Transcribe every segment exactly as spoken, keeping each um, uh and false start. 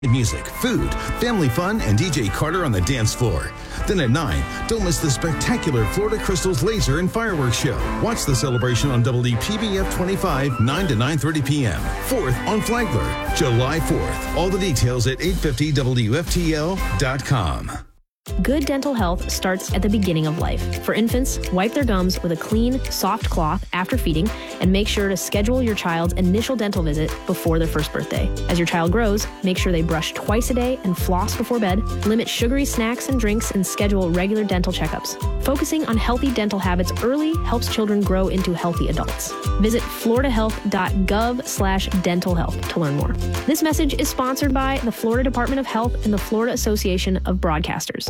Music, food, family fun, and D J Carter on the dance floor. Then at nine, don't miss the spectacular Florida Crystals Laser and Fireworks Show. Watch the celebration on W P B F twenty-five, nine to nine thirty p.m. fourth on Flagler, July fourth. All the details at eight fifty W F T L dot com. Good dental health starts at the beginning of life. For infants, wipe their gums with a clean, soft cloth after feeding, and make sure to schedule your child's initial dental visit before their first birthday. As your child grows, make sure they brush twice a day and floss before bed, limit sugary snacks and drinks, and schedule regular dental checkups. Focusing on healthy dental habits early helps children grow into healthy adults. Visit floridahealth.gov slash dental health to learn more. This message is sponsored by the Florida Department of Health and the Florida Association of Broadcasters.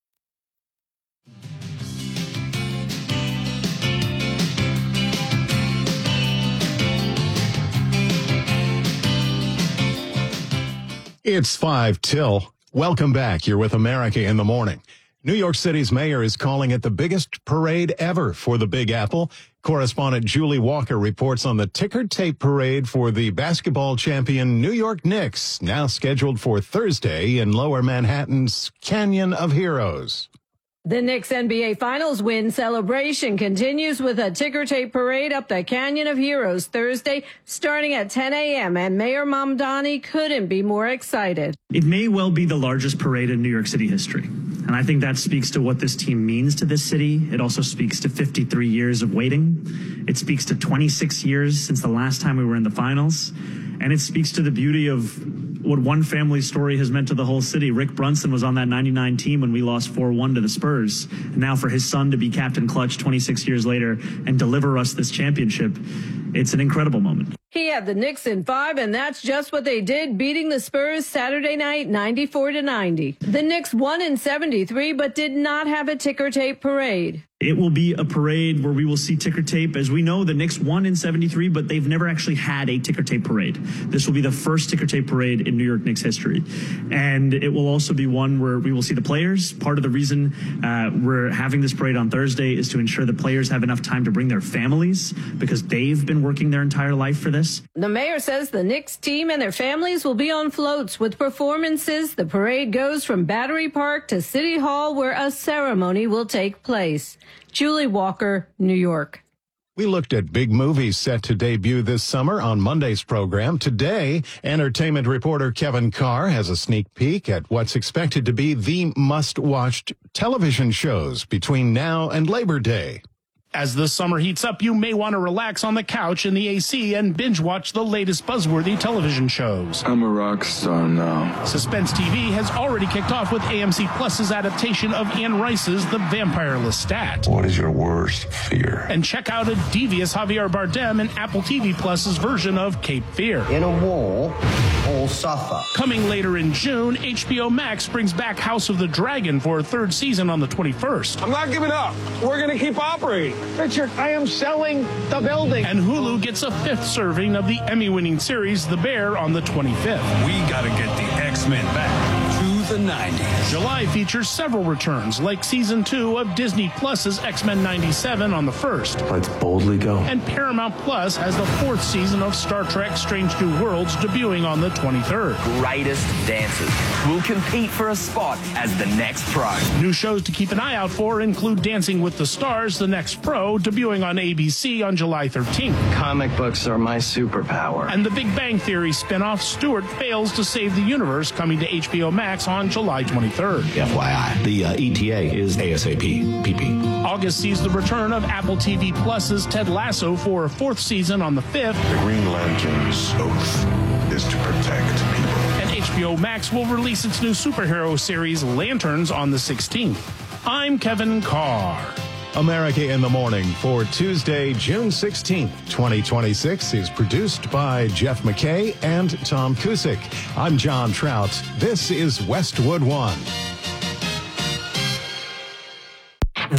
It's five till. Welcome back. You're with America in the Morning. New York City's mayor is calling it the biggest parade ever for the Big Apple. Correspondent Julie Walker reports on the ticker tape parade for the basketball champion New York Knicks, now scheduled for Thursday in Lower Manhattan's Canyon of Heroes. The Knicks N B A Finals win celebration continues with a ticker tape parade up the Canyon of Heroes Thursday, starting at ten a.m., and Mayor Mamdani couldn't be more excited. It may well be the largest parade in New York City history, and I think that speaks to what this team means to this city. It also speaks to fifty-three years of waiting. It speaks to twenty-six years since the last time we were in the finals, and it speaks to the beauty of what one family story has meant to the whole city. Rick Brunson was on that ninety-nine team when we lost four one to the Spurs. And now for his son to be Captain Clutch twenty-six years later and deliver us this championship, it's an incredible moment. He had the Knicks in five, and that's just what they did, beating the Spurs Saturday night ninety-four to ninety. The Knicks won in seventy-three, but did not have a ticker tape parade. It will be a parade where we will see ticker tape. As we know, the Knicks won in seventy-three, but they've never actually had a ticker tape parade. This will be the first ticker tape parade in New York Knicks history. And it will also be one where we will see the players. Part of the reason uh, we're having this parade on Thursday is to ensure the players have enough time to bring their families, because they've been working their entire life for this. The mayor says the Knicks team and their families will be on floats with performances. The parade goes from Battery Park to City Hall, where a ceremony will take place. Julie Walker, New York. We looked at big movies set to debut this summer on Monday's program. Today, entertainment reporter Kevin Carr has a sneak peek at what's expected to be the must-watched television shows between now and Labor Day. As the summer heats up, you may want to relax on the couch in the A C and binge-watch the latest buzzworthy television shows. I'm a rock star now. Suspense T V has already kicked off with A M C Plus's adaptation of Anne Rice's The Vampire Lestat. What is your worst fear? And check out a devious Javier Bardem in Apple T V Plus's version of Cape Fear. In a war, all suffer. Coming later in June, H B O Max brings back House of the Dragon for a third season on the twenty-first. I'm not giving up. We're going to keep operating. Richard, I am selling the building. And Hulu gets a fifth serving of the Emmy-winning series The Bear on the twenty-fifth. We gotta get the X-Men back to the nineties. July features several returns, like season two of Disney Plus's X-Men ninety-seven on the first. Let's boldly go. And Paramount Plus has the fourth season of Star Trek Strange New Worlds debuting on the twenty-third. Greatest dancers will compete for a spot as the next pro. New shows to keep an eye out for include Dancing with the Stars, the next pro, debuting on A B C on July thirteenth. Comic books are my superpower. And the Big Bang Theory spinoff Stuart Fails to Save the Universe, coming to H B O Max on July twenty-third. F Y I, the uh, E T A is ASAP, P P. August sees the return of Apple T V Plus's Ted Lasso for a fourth season on the fifth. The Green Lantern's oath is to protect people. And H B O Max will release its new superhero series Lanterns on the sixteenth. I'm Kevin Carr. America in the Morning for Tuesday, June sixteenth, twenty twenty-six is produced by Jeff McKay and Tom Cusick. I'm John Trout. This is Westwood One. This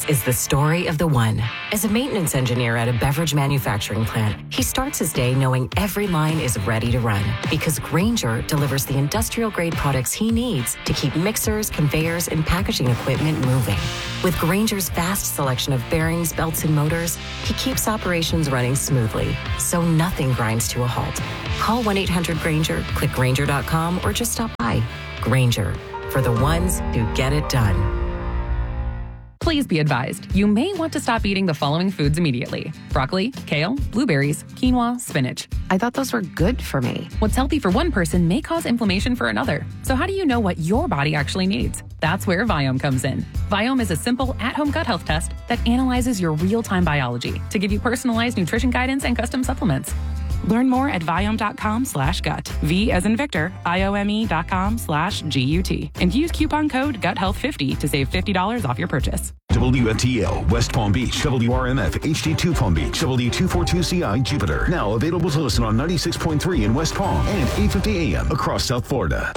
is the story of the one. As a maintenance engineer at a beverage manufacturing plant, he starts his day knowing every line is ready to run because Grainger delivers the industrial-grade products he needs to keep mixers, conveyors, and packaging equipment moving. With Grainger's vast selection of bearings, belts, and motors, he keeps operations running smoothly, so nothing grinds to a halt. Call one eight hundred Grainger, click Grainger dot com, or just stop by. Grainger, for the ones who get it done. Please be advised, you may want to stop eating the following foods immediately. Broccoli, kale, blueberries, quinoa, spinach. I thought those were good for me. What's healthy for one person may cause inflammation for another. So how do you know what your body actually needs? That's where Viome comes in. Viome is a simple at-home gut health test that analyzes your real-time biology to give you personalized nutrition guidance and custom supplements. Learn more at Viome.com slash gut. V as in Victor, I-O-M-E dot com slash G-U-T. And use coupon code gut health fifty to save fifty dollars off your purchase. W F T L, West Palm Beach, W R M F, H D two Palm Beach, W two forty-two C I, Jupiter. Now available to listen on ninety-six point three in West Palm and eight fifty A M across South Florida.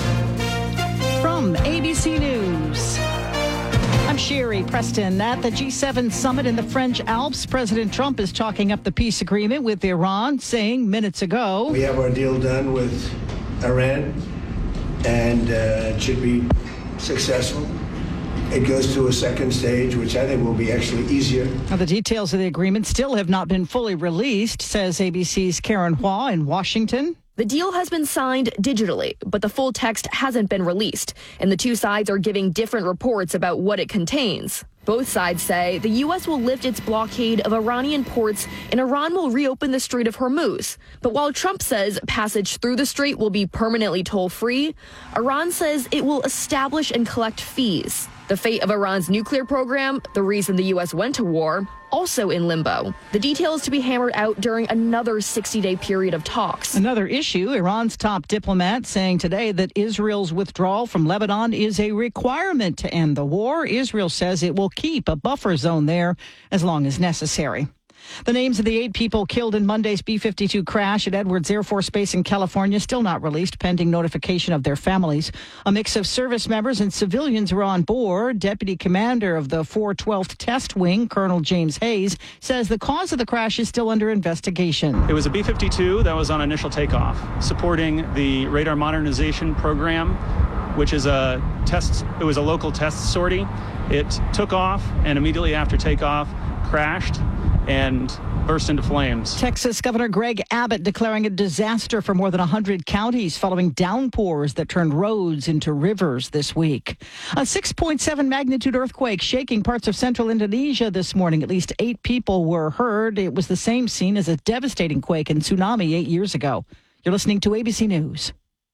From A B C News, I'm Sherry Preston. At the G seven summit in the French Alps, President Trump is chalking up the peace agreement with Iran, saying minutes ago, we have our deal done with Iran, and uh, it should be successful. It goes to a second stage, which I think will be actually easier. Now, the details of the agreement still have not been fully released, says A B C's Karen Hua in Washington. The deal has been signed digitally, but the full text hasn't been released, and the two sides are giving different reports about what it contains. Both sides say the U S will lift its blockade of Iranian ports and Iran will reopen the Strait of Hormuz. But while Trump says passage through the strait will be permanently toll-free, Iran says it will establish and collect fees. The fate of Iran's nuclear program, the reason the U S went to war, also in limbo. The details to be hammered out during another sixty-day period of talks. Another issue, Iran's top diplomat saying today that Israel's withdrawal from Lebanon is a requirement to end the war. Israel says it will keep a buffer zone there as long as necessary. The names of the eight people killed in Monday's B fifty-two crash at Edwards Air Force Base in California still not released, pending notification of their families. A mix of service members and civilians were on board. Deputy Commander of the four twelfth Test Wing, Colonel James Hayes, says the cause of the crash is still under investigation. It was a B fifty-two that was on initial takeoff, supporting the radar modernization program, which is a test. It was a local test sortie. It took off, and immediately after takeoff, crashed and burst into flames. Texas Governor Greg Abbott declaring a disaster for more than one hundred counties following downpours that turned roads into rivers this week. A six point seven magnitude earthquake shaking parts of central Indonesia this morning. At least eight people were hurt. It was the same scene as a devastating quake and tsunami eight years ago. You're listening to A B C News.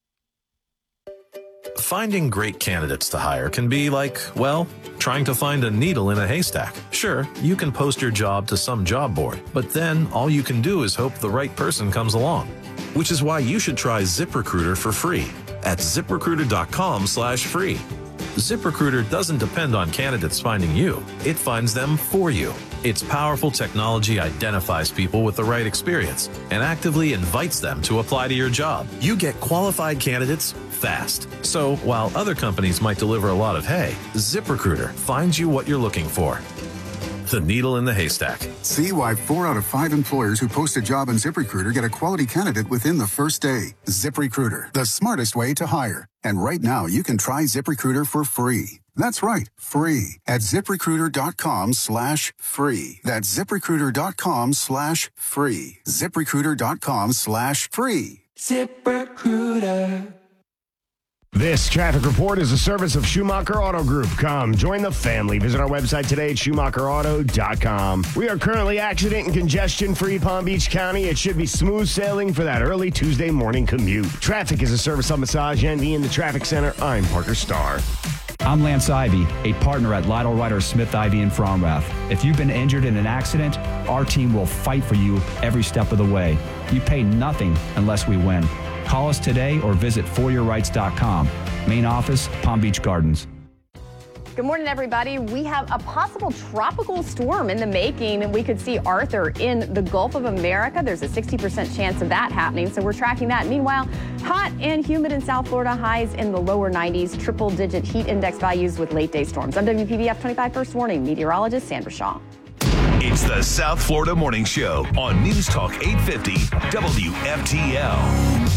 Finding great candidates to hire can be like, well, trying to find a needle in a haystack. Sure, you can post your job to some job board, but then all you can do is hope the right person comes along. Which is why you should try ZipRecruiter for free at ZipRecruiter.com slash free. ZipRecruiter doesn't depend on candidates finding you. It finds them for you. Its powerful technology identifies people with the right experience and actively invites them to apply to your job. You get qualified candidates fast. So while other companies might deliver a lot of hay, ZipRecruiter finds you what you're looking for. The needle in the haystack. See why four out of five employers who post a job on ZipRecruiter get a quality candidate within the first day. ZipRecruiter, the smartest way to hire. And right now, you can try ZipRecruiter for free. That's right, free at ZipRecruiter.com slash free. That's ZipRecruiter.com slash free. ZipRecruiter.com slash free. ZipRecruiter. This traffic report is a service of Schumacher Auto Group. Come, join the family. Visit our website today at Schumacher Auto dot com. We are currently accident and congestion-free Palm Beach County. It should be smooth sailing for that early Tuesday morning commute. Traffic is a service of Massage Envy in the Traffic Center. I'm Parker Starr. I'm Lance Ivy, a partner at Lytle Ryder Smith Ivy in Fromrath. If you've been injured in an accident, our team will fight for you every step of the way. You pay nothing unless we win. Call us today or visit for your rights dot com. Main office, Palm Beach Gardens. Good morning, everybody. We have a possible tropical storm in the making. We could see Arthur in the Gulf of America. There's a sixty percent chance of that happening, so we're tracking that. Meanwhile, hot and humid in South Florida, highs in the lower nineties, triple-digit heat index values with late-day storms. I'm W P B F twenty-five First Warning meteorologist Sandra Shaw. It's the South Florida Morning Show on News Talk eight fifty W F T L.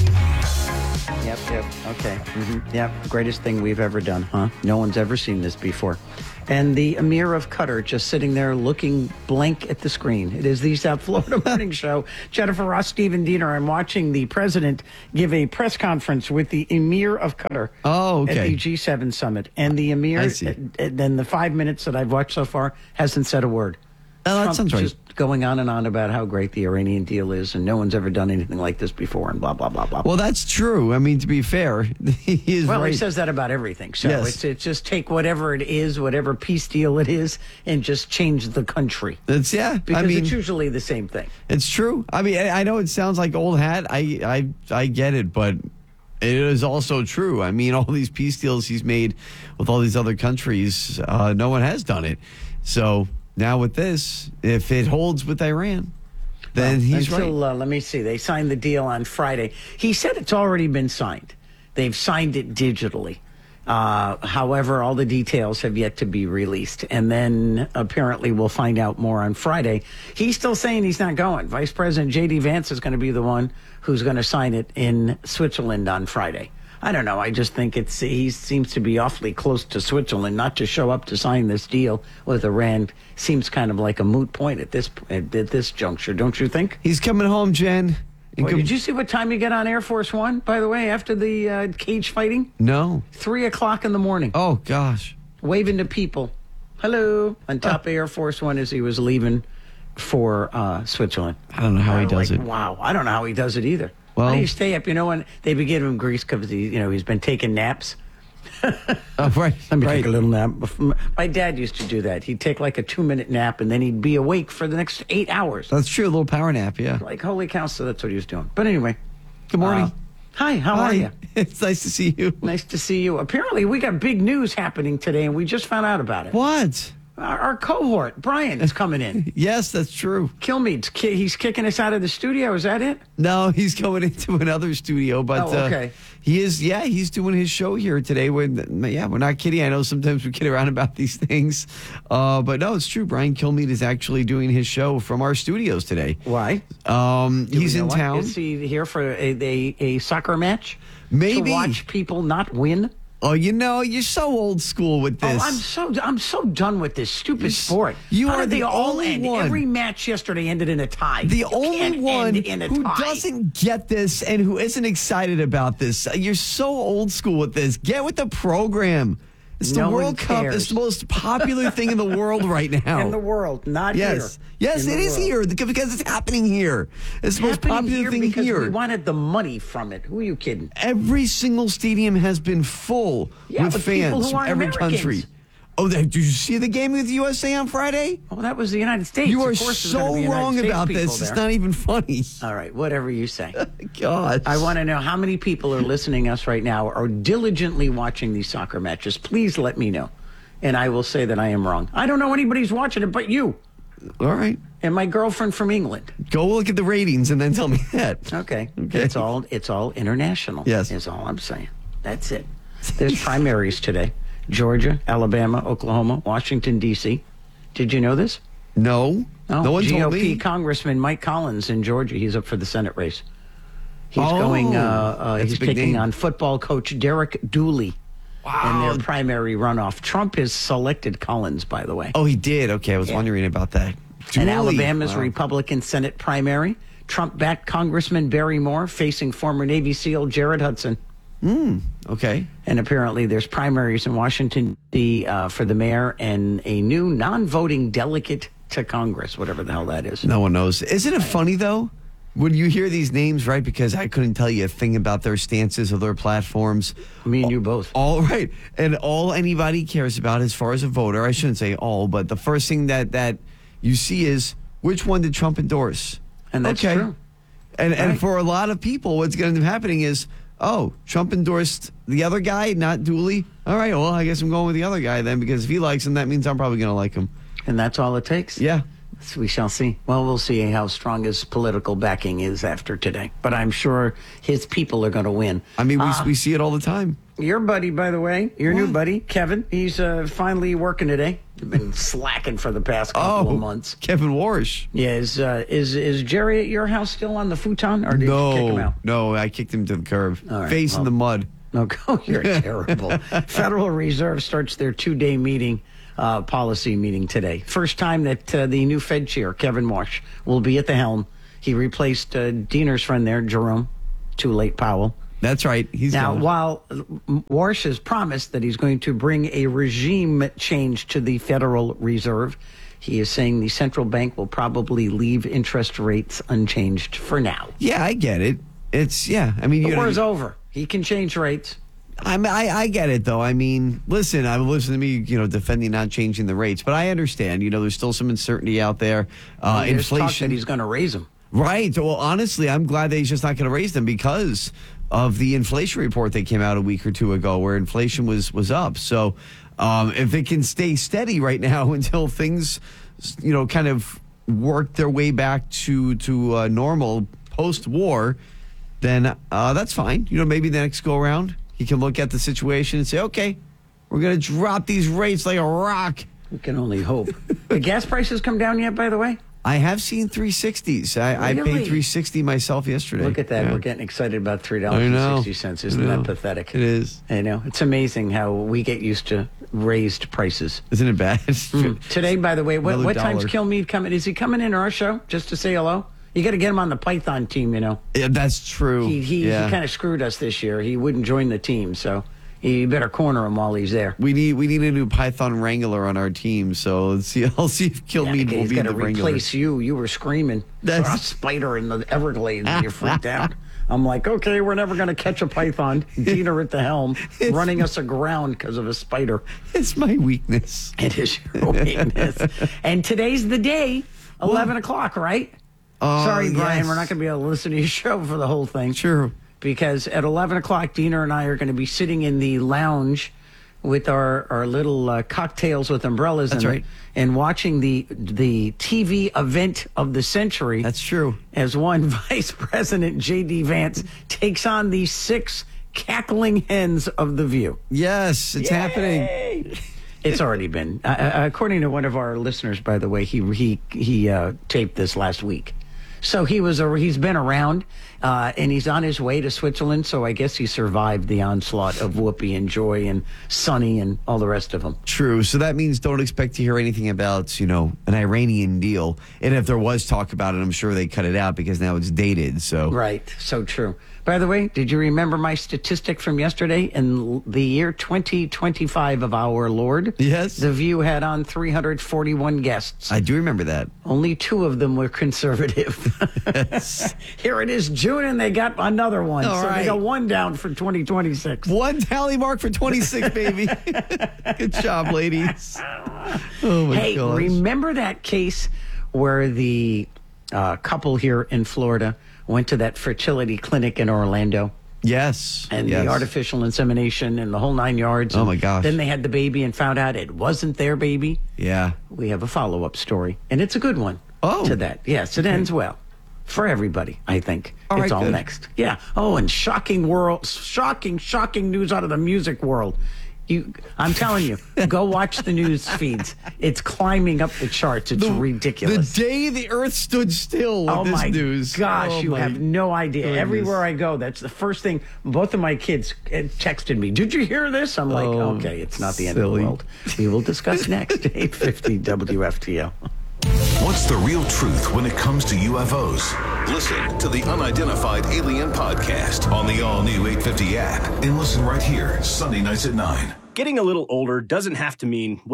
Yep, yep, okay. Mm-hmm. Yep, greatest thing we've ever done, huh? No one's ever seen this before. And the Emir of Qatar just sitting there looking blank at the screen. It is the South Florida Morning Show. Jennifer Ross, Stephen Diener. I'm watching the president give a press conference with the Emir of Qatar. Oh, okay. At the G seven summit. And the Emir, I see. then the five minutes that I've watched so far, hasn't said a word. Oh, that Trump sounds right. Just going on and on about how great the Iranian deal is, and no one's ever done anything like this before, and blah, blah, blah, blah. Well, that's true. I mean, to be fair, he is Well, right. he says that about everything. So Yes. it's, it's just take whatever it is, whatever peace deal it is, and just change the country. It's, yeah. Because I mean, it's usually the same thing. It's true. I mean, I I know it sounds like old hat. I, I, I get it, but it is also true. I mean, all these peace deals he's made with all these other countries, uh, no one has done it. So now with this, if it holds with Iran, then Well, he's until, right. Uh, let me see. They signed the deal on Friday. He said it's already been signed. They've signed it digitally. Uh, however, all the details have yet to be released. And then apparently we'll find out more on Friday. He's still saying he's not going. Vice President J D Vance is going to be the one who's going to sign it in Switzerland on Friday. I don't know. I just think it's he seems to be awfully close to Switzerland. Not to show up to sign this deal with Iran seems kind of like a moot point at this at, at this juncture, don't you think? He's coming home, Jen. Boy, did you see what time you get on Air Force One, by the way, after the uh, cage fighting? No. Three o'clock in the morning. Oh, gosh. Waving to people. Hello. On top of Air Force One as he was leaving for uh, Switzerland. I don't know how he does like, it. Wow. I don't know how he does it either. Well, how do you stay up? You know, when they be giving him grease because he, you know, he's been taking naps. Oh, right. Let me right. take a little nap. My dad used to do that. He'd take like a two-minute nap, and then he'd be awake for the next eight hours. That's true. A little power nap, yeah. Like, holy cow, so that's what he was doing. But anyway. Good morning. Uh, hi, how Hi. are you? It's nice to see you. Nice to see you. Apparently, we got big news happening today, and we just found out about it. What? Our, our cohort, Brian, is coming in. Yes, that's true. Kilmeade's ki- he's kicking us out of the studio. Is that it? No, he's going into another studio, but Oh, okay. uh, he is. Yeah, he's doing his show here today. When yeah, we're not kidding. I know sometimes we kid around about these things, uh, but no, it's true. Brian Kilmeade is actually doing his show from our studios today. Why? Um, Do we he's know in what? town. Is he here for a, a, a soccer match? Maybe. To watch people not win? Oh, you know, you're so old school with this. Oh, I'm so I'm so done with this stupid sport. You How are did they the all only end? one. Every match yesterday ended in a tie. The You only can't one end in a who tie. doesn't get this and who isn't excited about this. You're so old school with this. Get with the program. It's the No one World Cup. cares. It's the most popular thing in the world right now. In the world, not yes. here. Yes, In it the is world. here because it's happening here. It's the most Happening popular here thing because here. we wanted the money from it. Who are you kidding? Every single stadium has been full Yeah, with but people fans who from aren't every Americans. country. Oh, did you see the game with the U S A on Friday? Oh, that was the United States. You Of are course there's gonna so be United wrong States about people this. there. It's not even funny. All right, whatever you say. God. I want to know how many people are listening us right now or diligently watching these soccer matches. Please let me know. And I will say that I am wrong. I don't know anybody's watching it but you. All right. And my girlfriend from England. Go look at the ratings and then tell me that. Okay. Okay. It's all it's all international. Yes. Is all I'm saying. That's it. There's primaries today. Georgia, Alabama, Oklahoma, Washington, D C. Did you know this? No. Oh, No one G O told P me. Congressman Mike Collins in Georgia. He's up for the Senate race. He's Oh, going. Uh, uh, that's he's a big taking name. on football coach Derek Dooley in their primary runoff. Trump has selected Collins, by the way. Oh, he did. Okay, I was Yeah. wondering about that. And Dooley. Alabama's Wow. Republican Senate primary. Trump-backed Congressman Barry Moore facing former Navy SEAL Jared Hudson. Hmm. Okay. And apparently there's primaries in Washington, D C uh, for the mayor and a new non-voting delegate to Congress, whatever the hell that is. No one knows. Isn't it funny, though, when you hear these names, right? Because I couldn't tell you a thing about their stances or their platforms. Me and you both. All right. And all anybody cares about as far as a voter, I shouldn't say all, but the first thing that, that you see is which one did Trump endorse? And that's okay. true. And, Right. and for a lot of people, what's going to end up happening is, oh, Trump endorsed the other guy, not Dooley. All right, well, I guess I'm going with the other guy then, because if he likes him, that means I'm probably going to like him. And that's all it takes? Yeah. So we shall see. Well, we'll see how strong his political backing is after today. But I'm sure his people are going to win. I mean, we, uh, we see it all the time. Your buddy, by the way, your what? new buddy, Kevin, he's uh, finally working today. Been slacking for the past couple oh, of months. Kevin Warsh. Yeah, is, uh, is is Jerry at your house still on the futon, or did no, you kick him out? No, I kicked him to the curb. Right, Face well, in the mud. No, oh, you're terrible. Federal Reserve starts their two-day meeting, uh, policy meeting today. First time that uh, the new Fed chair, Kevin Warsh, will be at the helm. He replaced uh, Diener's friend there, Jerome, too late Powell. That's right. He's now, gone. while Warsh has promised that he's going to bring a regime change to the Federal Reserve, he is saying the central bank will probably leave interest rates unchanged for now. Yeah, I get it. It's, yeah. I mean, the you war's know, over. He can change rates. I'm, I, I get it, though. I mean, listen, I'm listening to me, you know, defending not changing the rates. But I understand, you know, there's still some uncertainty out there. Uh, well, inflation. Talk that he's going to raise them. Right. Well, honestly, I'm glad that he's just not going to raise them because of the inflation report that came out a week or two ago where inflation was, was up. So um, if it can stay steady right now until things, you know, kind of work their way back to, to uh, normal post-war, then uh, that's fine. You know, maybe the next go around, he can look at the situation and say, okay, we're going to drop these rates like a rock. We can only hope. The gas prices come down yet, by the way? I have seen three sixties. I, really? I paid three sixty myself yesterday. Look at that. Yeah. We're getting excited about three dollars and sixty cents. Isn't that pathetic? It is. I know. It's amazing how we get used to raised prices. Isn't it bad? Mm. Today, by the way, what, what time's dollar. Kilmeade coming? Is he coming in our show just to say hello? You got to get him on the Python team, you know. Yeah, that's true. He he, yeah. he kind of screwed us this year. He wouldn't join the team, so you better corner him while he's there. We need we need a new Python wrangler on our team. So let's see. I'll see if Kilmeade yeah, will be the wrangler. He's got to replace you. You were screaming. That's saw a spider in the Everglades and you freaked out. I'm like, okay, we're never going to catch a python. Diener at the helm, running us aground because of a spider. It's my weakness. It is your weakness. And today's the day, eleven well, o'clock, right? Uh, Sorry, Brian, yes. we're not going to be able to listen to your show for the whole thing. Sure. Because at eleven o'clock, Diener and I are going to be sitting in the lounge with our, our little uh, cocktails with umbrellas That's in right. it and watching the the T V event of the century. That's true. As one Vice President J D Vance takes on the six cackling hens of The View. Yes, it's Yay! happening. It's already been. Uh, according to one of our listeners, by the way, he he he uh, taped this last week. So he was a, he's been around, uh, and he's on his way to Switzerland. So I guess he survived the onslaught of Whoopi and Joy and Sonny and all the rest of them. True. So that means don't expect to hear anything about, you know, an Iranian deal. And if there was talk about it, I'm sure they cut it out because now it's dated. So right. So true. By the way, did you remember my statistic from yesterday? In the year twenty twenty-five of our Lord, yes, The View had on three hundred forty-one guests. I do remember that. Only two of them were conservative. Here it is, June, and they got another one. All so right. they got one down for twenty twenty-six. One tally mark for twenty-six, baby. Good job, ladies. Oh, my hey, gosh. remember that case where the uh, couple here in Florida went to that fertility clinic in Orlando? Yes. And yes. the artificial insemination and the whole nine yards. Oh, and my gosh. Then they had the baby and found out it wasn't their baby. Yeah. We have a follow-up story, and it's a good one oh. to that. Yes, it ends well for everybody, I think. All it's right, all good. next. Yeah. Oh, and shocking world, shocking, shocking news out of the music world. You, I'm telling you, go watch the news feeds. It's climbing up the charts. It's the, ridiculous. The day the earth stood still with oh this my news. gosh, oh you my have no idea. goodness. Everywhere I go, that's the first thing. Both of my kids texted me, did you hear this? I'm like, oh, okay, it's not the silly. end of the world. We will discuss next. eight fifty W F T L. What's the real truth when it comes to U F Os? Listen to the Unidentified Alien Podcast on the all-new eight fifty app and listen right here Sunday nights at nine. Getting a little older doesn't have to mean, well,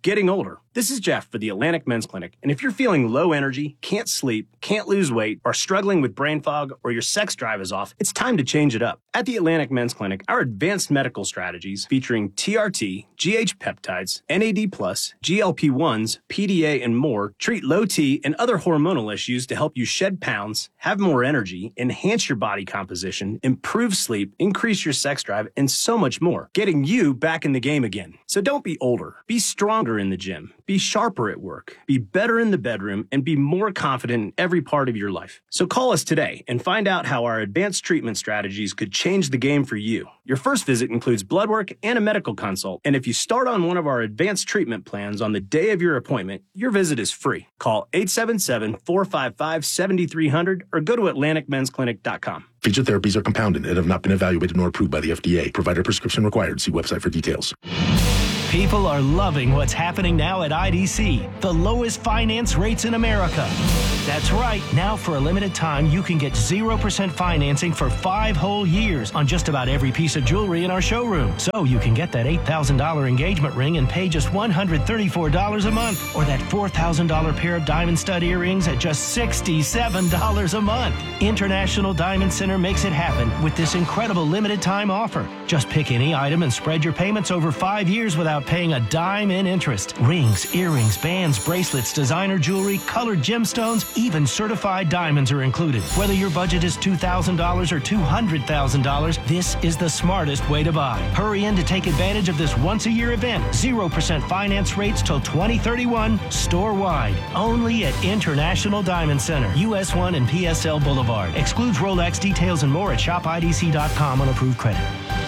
getting older. This is Jeff for the Atlantic Men's Clinic, and if you're feeling low energy, can't sleep, can't lose weight, are struggling with brain fog, or your sex drive is off, it's time to change it up. At the Atlantic Men's Clinic, our advanced medical strategies featuring T R T, G H peptides, N A D plus, G L P ones, P D A, and more treat low T and other hormonal issues to help you shed pounds, have more energy, enhance your body composition, improve sleep, increase your sex drive, and so much more, getting you back in the game again. So don't be older. Be stronger in the gym. Be sharper at work. Be better in the bedroom, and be more confident in every part of your life. So call us today and find out how our advanced treatment strategies could change the game for you. Your first visit includes blood work and a medical consult, and if you start on one of our advanced treatment plans on the day of your appointment, your visit is free. Call eight seven seven, four five five, seven three zero zero or go to atlantic men's clinic dot com. Featured therapies are compounded and have not been evaluated nor approved by the F D A. Provider prescription required. See website for details. People are loving what's happening now at I D C, the lowest finance rates in America. That's right. Now, for a limited time, you can get zero percent financing for five whole years on just about every piece of jewelry in our showroom. So you can get that eight thousand dollars engagement ring and pay just one hundred thirty-four dollars a month, or that four thousand dollars pair of diamond stud earrings at just sixty-seven dollars a month. International Diamond Center makes it happen with this incredible limited time offer. Just pick any item and spread your payments over five years without paying a dime in interest. Rings, earrings, bands, bracelets, designer jewelry, colored gemstones, even certified diamonds are included. Whether your budget is two thousand dollars or two hundred thousand dollars, this is the smartest way to buy. Hurry in to take advantage of this once-a-year event. zero percent finance rates till twenty thirty-one, store-wide. Only at International Diamond Center, U S one and P S L Boulevard. Excludes Rolex. Details and more at shop I D C dot com on approved credit.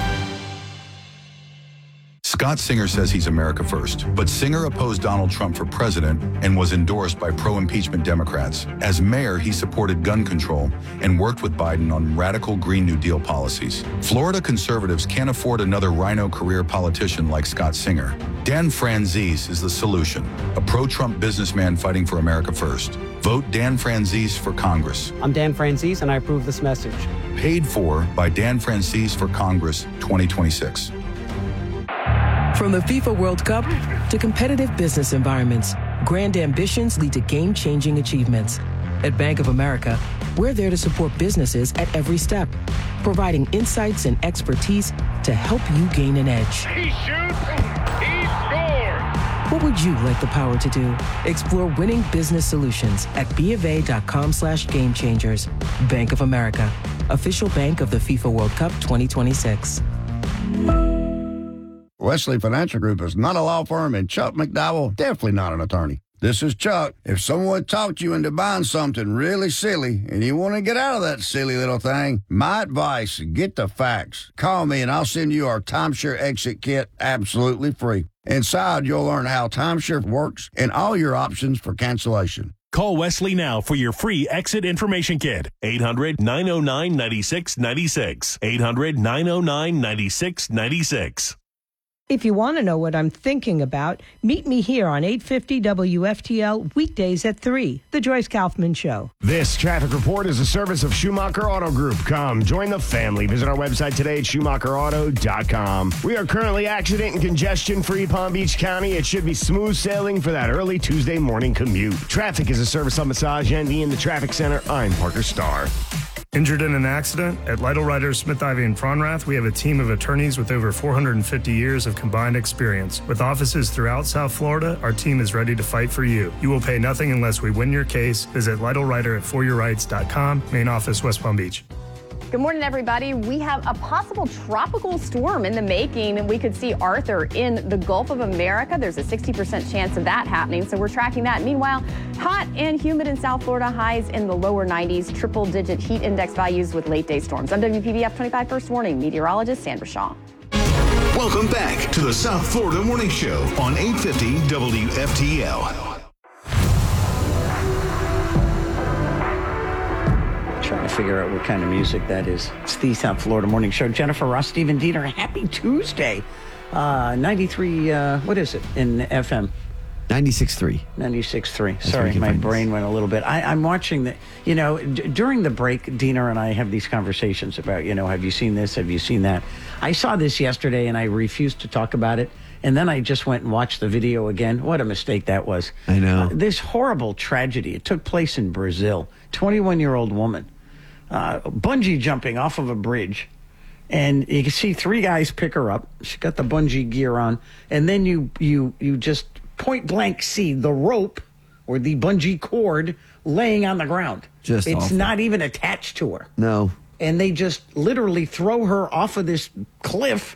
Scott Singer says he's America first, but Singer opposed Donald Trump for president and was endorsed by pro-impeachment Democrats. As mayor, he supported gun control and worked with Biden on radical Green New Deal policies. Florida conservatives can't afford another rhino career politician like Scott Singer. Dan Franzese is the solution, a pro-Trump businessman fighting for America first. Vote Dan Franzese for Congress. I'm Dan Franzese, and I approve this message. Paid for by Dan Franzese for Congress twenty twenty-six. From the FIFA World Cup to competitive business environments, grand ambitions lead to game-changing achievements. At Bank of America, we're there to support businesses at every step, providing insights and expertise to help you gain an edge. He shoots, he scores! What would you like the power to do? Explore winning business solutions at BofA.com slash game changers. Bank of America, official bank of the FIFA World Cup twenty twenty-six. Wesley Financial Group is not a law firm, and Chuck McDowell, definitely not an attorney. This is Chuck. If someone talked you into buying something really silly and you want to get out of that silly little thing, my advice, get the facts. Call me and I'll send you our timeshare exit kit absolutely free. Inside, you'll learn how timeshare works and all your options for cancellation. Call Wesley now for your free exit information kit. eight hundred, nine oh nine, nine six nine six. eight hundred, nine oh nine, nine six nine six. If you want to know what I'm thinking about, meet me here on eight fifty W F T L weekdays at three, The Joyce Kaufman Show. This traffic report is a service of Schumacher Auto Group. Come, join the family. Visit our website today at schumacher auto dot com. We are currently accident and congestion-free Palm Beach County. It should be smooth sailing for that early Tuesday morning commute. Traffic is a service of Massage Envy in the Traffic Center. I'm Parker Starr. Injured in an accident? At Lytle Ryder, Smith Ivy, and Fronrath, we have a team of attorneys with over four hundred fifty years of combined experience. With offices throughout South Florida, our team is ready to fight for you. You will pay nothing unless we win your case. Visit Lytle Ryder at for your rights dot com, main office, West Palm Beach. Good morning, everybody. We have a possible tropical storm in the making, and we could see Arthur in the Gulf of America. There's a sixty percent chance of that happening, so we're tracking that. Meanwhile, hot and humid in South Florida, highs in the lower nineties, triple-digit heat index values with late-day storms. I'm W P B F twenty-five First Warning meteorologist Sandra Shaw. Welcome back to the South Florida Morning Show on eight fifty W F T L. Trying to figure out what kind of music that is. It's the South Florida Morning Show. Jennifer Ross, Stephen Diener, happy Tuesday. Uh, ninety-three, uh, what is it in F M? ninety-six point three. ninety-six point three. That's where Sorry, you can my find brain went a little bit. I, I'm watching the, you know, d- during the break, Dina and I have these conversations about, you know, have you seen this? Have you seen that? I saw this yesterday and I refused to talk about it. And then I just went and watched the video again. What a mistake that was. I know. Uh, this horrible tragedy. It took place in Brazil. twenty-one-year-old woman, uh, bungee jumping off of a bridge. And you can see three guys pick her up. She got the bungee gear on. And then you you you just point blank see the rope or the bungee cord laying on the ground. Just It's awful. not even attached to her. No. And they just literally throw her off of this cliff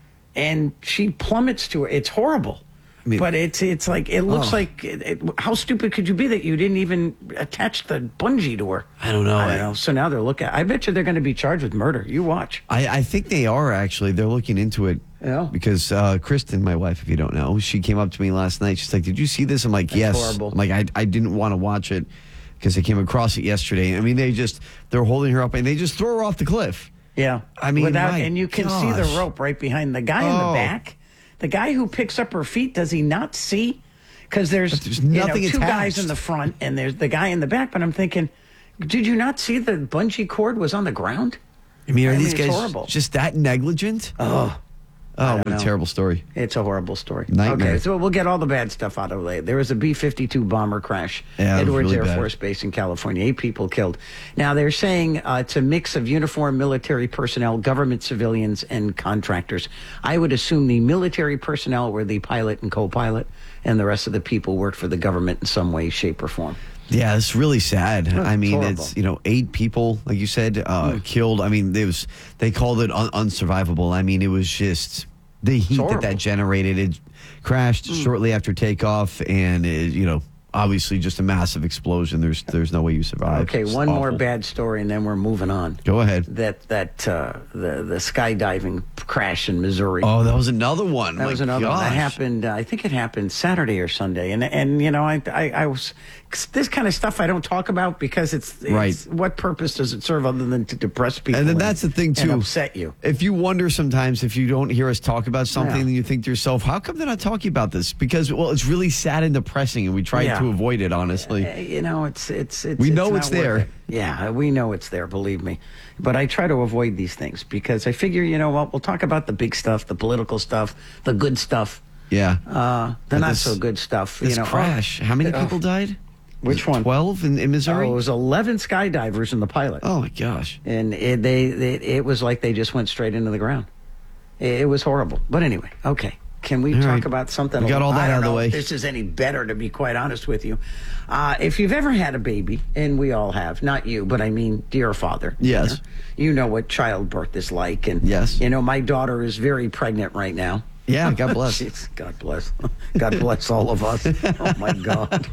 and she plummets to it. It's horrible. I mean- but it's it's like, it looks Oh. like, it, it, how stupid could you be that you didn't even attach the bungee to her? I don't know. I don't I- know. So now they're looking, I bet you they're going to be charged with murder. You watch. I, I think they are, actually. They're looking into it. Yeah. Because uh, Kristen, my wife, if you don't know, she came up to me last night. She's like, did you see this? I'm like, That's yes. horrible. I'm like, I, I didn't want to watch it because I came across it yesterday. I mean, they just, they're holding her up and they just throw her off the cliff. Yeah. I mean, Without, my and you can gosh. see the rope right behind the guy in Oh. the back. The guy who picks up her feet, does he not see? Because there's, But there's you know, nothing two guys attached. in the front and there's the guy in the back. But I'm thinking, did you not see the bungee cord was on the ground? I mean, are I mean, these it's guys horrible. just that negligent? Oh. Oh, what don't a know. terrible story. It's a horrible story. Nightmare. Okay, so we'll get all the bad stuff out of the way. There was a B fifty-two bomber crash, Yeah, it was Edwards really Air bad. Force Base in California. Eight people killed. Now, they're saying uh, it's a mix of uniformed military personnel, government civilians, and contractors. I would assume the military personnel were the pilot and co-pilot, and the rest of the people worked for the government in some way, shape, or form. Yeah, it's really sad. Oh, I it's mean, horrible. it's, you know, eight people, like you said, uh, Mm. killed. I mean, it was, they called it un- unsurvivable. I mean, it was just the heat that horrible. that generated. It crashed Mm. shortly after takeoff, and, it, you know, obviously just a massive explosion. There's there's no way you survive. Okay, It's one more awful. bad story, and then we're moving on. Go ahead. That that uh, the the skydiving crash in Missouri. Oh, that was another one. That My was another one. That gosh. happened. Uh, I think it happened Saturday or Sunday. And and you know, I I, I was this kind of stuff I don't talk about because it's, it's Right. what purpose does it serve other than to depress people? And then that's the thing, too. and upset you. If you wonder sometimes if you don't hear us talk about something, Yeah. then you think to yourself, how come they're not talking about this? Because, well, it's really sad and depressing, and we try Yeah. to avoid it, honestly. Uh, you know, it's it's it's. We know it's it's not worth there. it. Yeah, we know it's there. Believe me, but I try to avoid these things because I figure, you know what, we'll talk about the big stuff, the political stuff, the good stuff. Yeah. Uh, the But not this- so good stuff. This you know, crash, oh, how many oh, people died? Which one? twelve in, in Missouri? Oh, it was eleven skydivers and the pilot. Oh, my gosh. And it, they, they, it was like they just went straight into the ground. It, it was horrible. But anyway, okay. Can we All talk right. about something? We got all I that don't out of the know way. if this is any better, to be quite honest with you. Uh, if you've ever had a baby, and we all have, not you, but I mean, dear father. Yes. You know, you know what childbirth is like. And, Yes. you know, my daughter is very pregnant right now. Yeah, God bless. She's, God bless. God bless all of us. Oh, my God.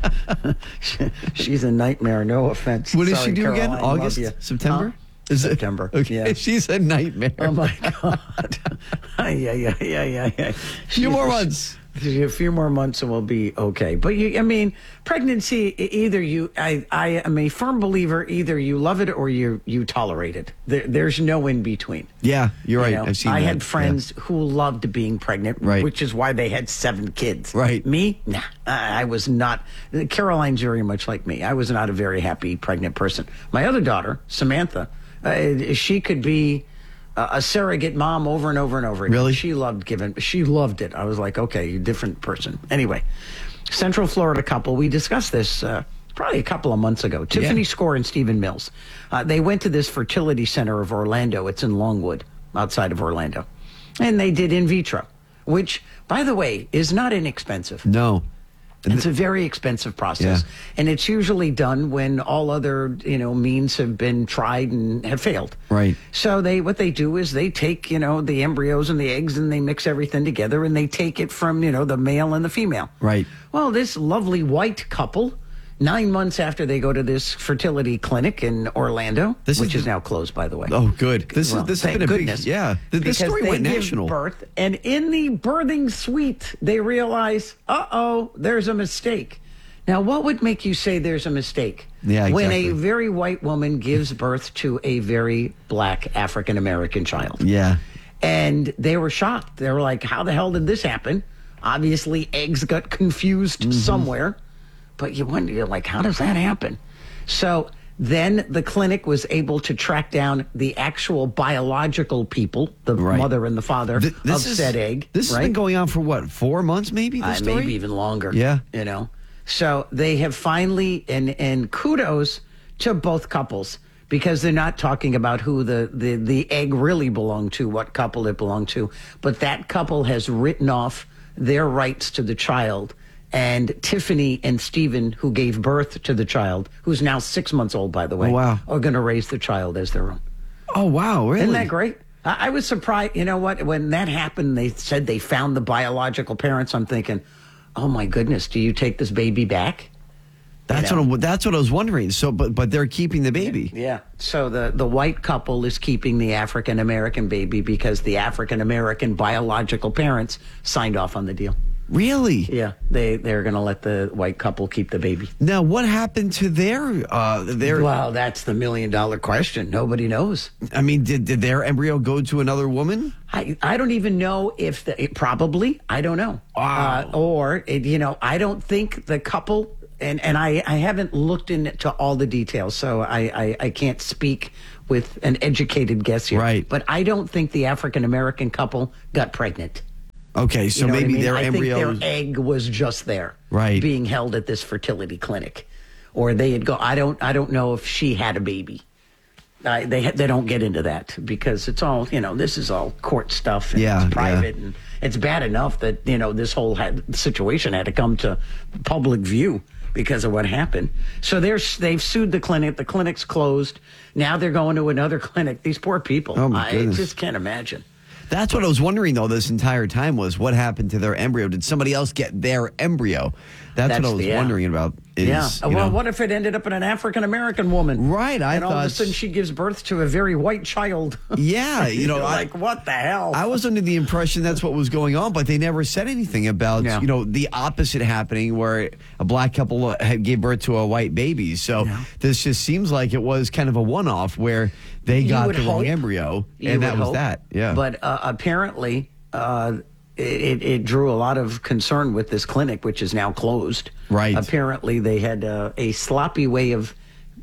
She- she's a nightmare. No offense. What does Sorry, she do again? Caroline, love August? you. September? Huh? Is it- September. Okay, Yeah. she's a nightmare. Oh my God! yeah, yeah, yeah, yeah, yeah. A few more months. A few more months and we'll be okay. But you, I mean, pregnancy. e- Either you, I, I am a firm believer. Either you love it or you, you tolerate it. There, there's no in between. Yeah, you're right. You know, I've seen I that. had friends who loved being pregnant, Right. which is why they had seven kids. Right. Me, nah, I I was not. Caroline's very much like me. I was not a very happy pregnant person. My other daughter, Samantha, uh, she could be uh, a surrogate mom over and over and over again. Really? She loved giving. She loved it. I was like, okay, you're a different person. Anyway, Central Florida couple. We discussed this. Uh, Probably a couple of months ago. Tiffany Score and Stephen Mills. Uh, they went to this fertility center of Orlando. It's in Longwood, outside of Orlando. And they did in vitro, which, by the way, is not inexpensive. No. It's a very expensive process. Yeah. And it's usually done when all other, you know, means have been tried and have failed. Right. So they what they do is they take, you know, the embryos and the eggs and they mix everything together and they take it from, you know, the male and the female. Right. Well, this lovely white couple, nine months after they go to this fertility clinic in Orlando, This is which is, the- now closed, by the way. Oh, good. This Well, is this has thank been a goodness. big yeah. The, the Because story they went give national. Birth, and in the birthing suite, they realize, uh oh, there's a mistake. Now, what would make you say there's a mistake? Yeah, When a exactly. very white woman gives birth to a very black African American child. Yeah. And they were shocked. They were like, how the hell did this happen? Obviously, eggs got confused mm-hmm. somewhere. But you wonder, you're like, how does that happen? So then the clinic was able to track down the actual biological people, the right. mother and the father Th- this of is, said egg. This right? has been going on for what, four months maybe? This Uh, story? maybe even longer. Yeah. You know? So they have finally, and, and kudos to both couples, because they're not talking about who the, the, the egg really belonged to, what couple it belonged to. But that couple has written off their rights to the child. And Tiffany and Stephen, who gave birth to the child, who's now six months old, by the way, oh, wow. are going to raise the child as their own. Oh, wow. Really? Isn't that great? I, I was surprised. You know what? When that happened, they said they found the biological parents. I'm thinking, oh, my goodness, do you take this baby back? That's, you know? what, I, that's what I was wondering. So, but but they're keeping the baby. Yeah. So the, the white couple is keeping the African-American baby because the African-American biological parents signed off on the deal. Really? Yeah, they they're going to let the white couple keep the baby. Now, what happened to their uh, their? Well, that's the million dollar question. Nobody knows. I mean, did did their embryo go to another woman? I I don't even know if the, it probably. I don't know. Wow. Uh, or it, you know, I don't think the couple. And and I, I haven't looked into all the details, so I, I, I can't speak with an educated guess here. Right. But I don't think the African American couple got pregnant. Okay, so you know maybe I mean? their I embryo, think their egg was just there, right, being held at this fertility clinic, or they had go. I don't. I don't know if she had a baby. I, they they don't get into that because it's all, you know, this is all court stuff and yeah, it's private yeah. and it's bad enough that, you know, this whole had, situation had to come to public view because of what happened. So they're they've sued the clinic. The clinic's closed. Now they're going to another clinic. These poor people. Oh my I goodness. just can't imagine. That's what I was wondering, though, this entire time was what happened to their embryo. Did somebody else get their embryo? That's, That's what I was the, yeah. wondering about. Is, yeah. You Well, know, what if it ended up in an African-American woman? Right. I and thought. all of a sudden she gives birth to a very white child. Yeah. You know, like, I, what the hell? I was under the impression that's what was going on, but they never said anything about, Yeah. you know, the opposite happening where a black couple had gave birth to a white baby. So Yeah. this just seems like it was kind of a one-off where they You got would the wrong hope. embryo, You and that would was hope. that. Yeah. But uh, apparently, uh, it, it drew a lot of concern with this clinic, which is now closed. Right. Apparently, they had uh, a sloppy way of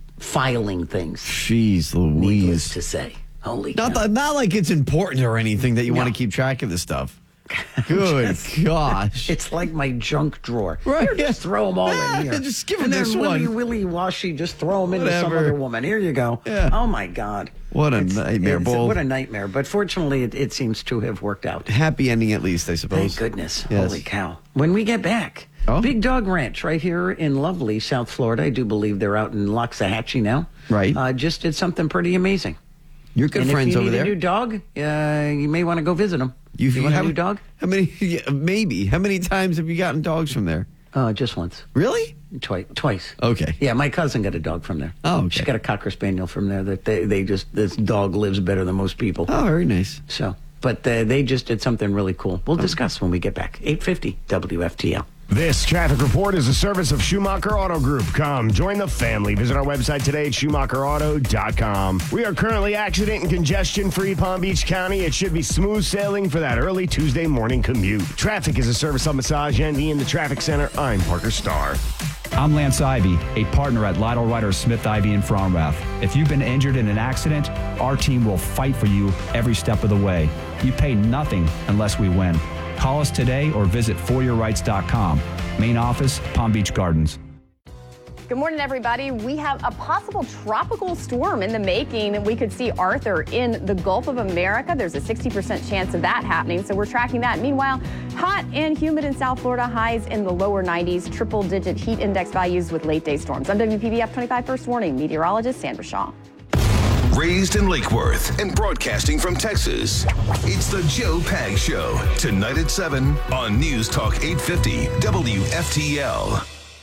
filing things. Jeez Needless Louise. to say. Holy Not, cow. th- not like it's important or anything that you No. want to keep track of this stuff. Good gosh. It's like my junk drawer. Right, Here, yeah. just throw them all Ah, in here. just give 'em and this then willy, one. willy washy, just throw them into some Whatever. other woman. Here you go. Yeah. Oh my God. What a It's- nightmare, it's- Bull. What a nightmare. But fortunately, it, it seems to have worked out. Happy ending at least, I suppose. Thank goodness. Yes. Holy cow. When we get back, Oh. Big Dog Ranch right here in lovely South Florida. I do believe they're out in Loxahatchee now. Right. Uh, just did something pretty amazing. You're good and friends if you over need there. a new dog, uh, you may want to go visit them. You, you want have a new dog? How many? Yeah, maybe. How many times have you gotten dogs from there? Uh, just once. Really? Twice. Twice. Okay. Yeah, my cousin got a dog from there. Oh, okay. She got a Cocker Spaniel from there. That they, they just this dog lives better than most people. Oh, very nice. So, but uh, they just did something really cool. We'll discuss when we get back. eight fifty W F T L. This traffic report is a service of Schumacher Auto Group. Come, join the family. Visit our website today at Schumacher Auto dot com. We are currently accident and congestion-free Palm Beach County. It should be smooth sailing for that early Tuesday morning commute. Traffic is a service of Massage Envy in the Traffic Center. I'm Parker Starr. I'm Lance Ivy, a partner at Lytle Ryder Smith Ivy in Fromrath. If you've been injured in an accident, our team will fight for you every step of the way. You pay nothing unless we win. Call us today or visit for your rights dot com. Main office, Palm Beach Gardens. Good morning, everybody. We have a possible tropical storm in the making. We could see Arthur in the Gulf of America. There's a sixty percent chance of that happening, so we're tracking that. Meanwhile, hot and humid in South Florida, highs in the lower nineties, triple-digit heat index values with late-day storms. I'm W P B F twenty-five First Warning meteorologist Sandra Shaw. Raised in Lake Worth and broadcasting from Texas, it's the Joe Pag Show. Tonight at seven on News Talk eight fifty W F T L.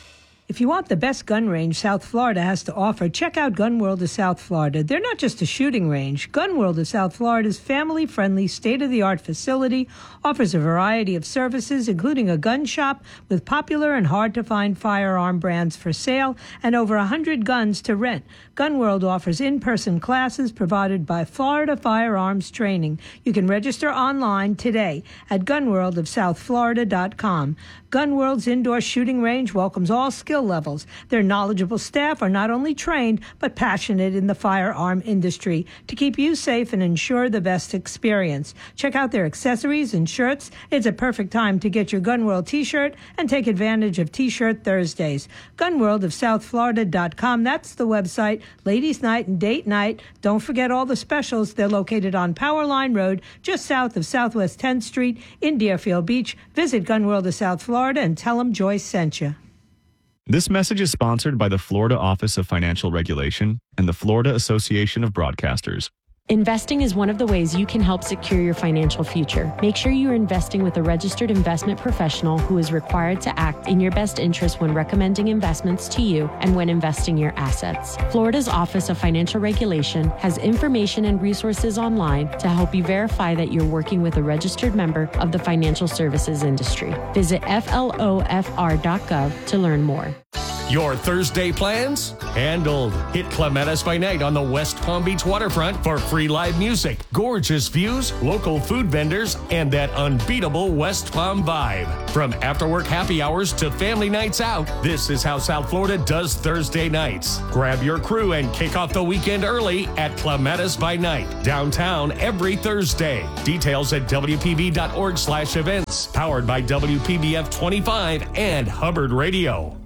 If you want the best gun range South Florida has to offer, check out Gun World of South Florida. They're not just a shooting range. Gun World of South Florida's family-friendly, state-of-the-art facility offers a variety of services, including a gun shop with popular and hard-to-find firearm brands for sale and over one hundred guns to rent. Gun World offers in-person classes provided by Florida Firearms Training. You can register online today at gun world of south florida dot com. Gun World's indoor shooting range welcomes all skill levels. Their knowledgeable staff are not only trained, but passionate in the firearm industry to keep you safe and ensure the best experience. Check out their accessories and shirts. It's a perfect time to get your Gun World t-shirt and take advantage of T-Shirt Thursdays. gun world of south florida dot com. That's the website. Ladies' night and date night. Don't forget all the specials. They're located on Powerline Road, just south of Southwest tenth Street in Deerfield Beach. Visit Gun World of South Florida and tell them Joyce sent you. This message is sponsored by the Florida Office of Financial Regulation and the Florida Association of Broadcasters. Investing is one of the ways you can help secure your financial future. Make sure you are investing with a registered investment professional who is required to act in your best interest when recommending investments to you and when investing your assets. Florida's Office of Financial Regulation has information and resources online to help you verify that you're working with a registered member of the financial services industry. Visit F L O F R dot gov to learn more. Your Thursday plans? Handled. Hit Clematis by Night on the West Palm Beach waterfront for free live music, gorgeous views, local food vendors, and that unbeatable West Palm vibe. From after-work happy hours to family nights out, this is how South Florida does Thursday nights. Grab your crew and kick off the weekend early at Clematis by Night, downtown every Thursday. Details at W P B dot org slash events. Powered by W P B F twenty-five and Hubbard Radio.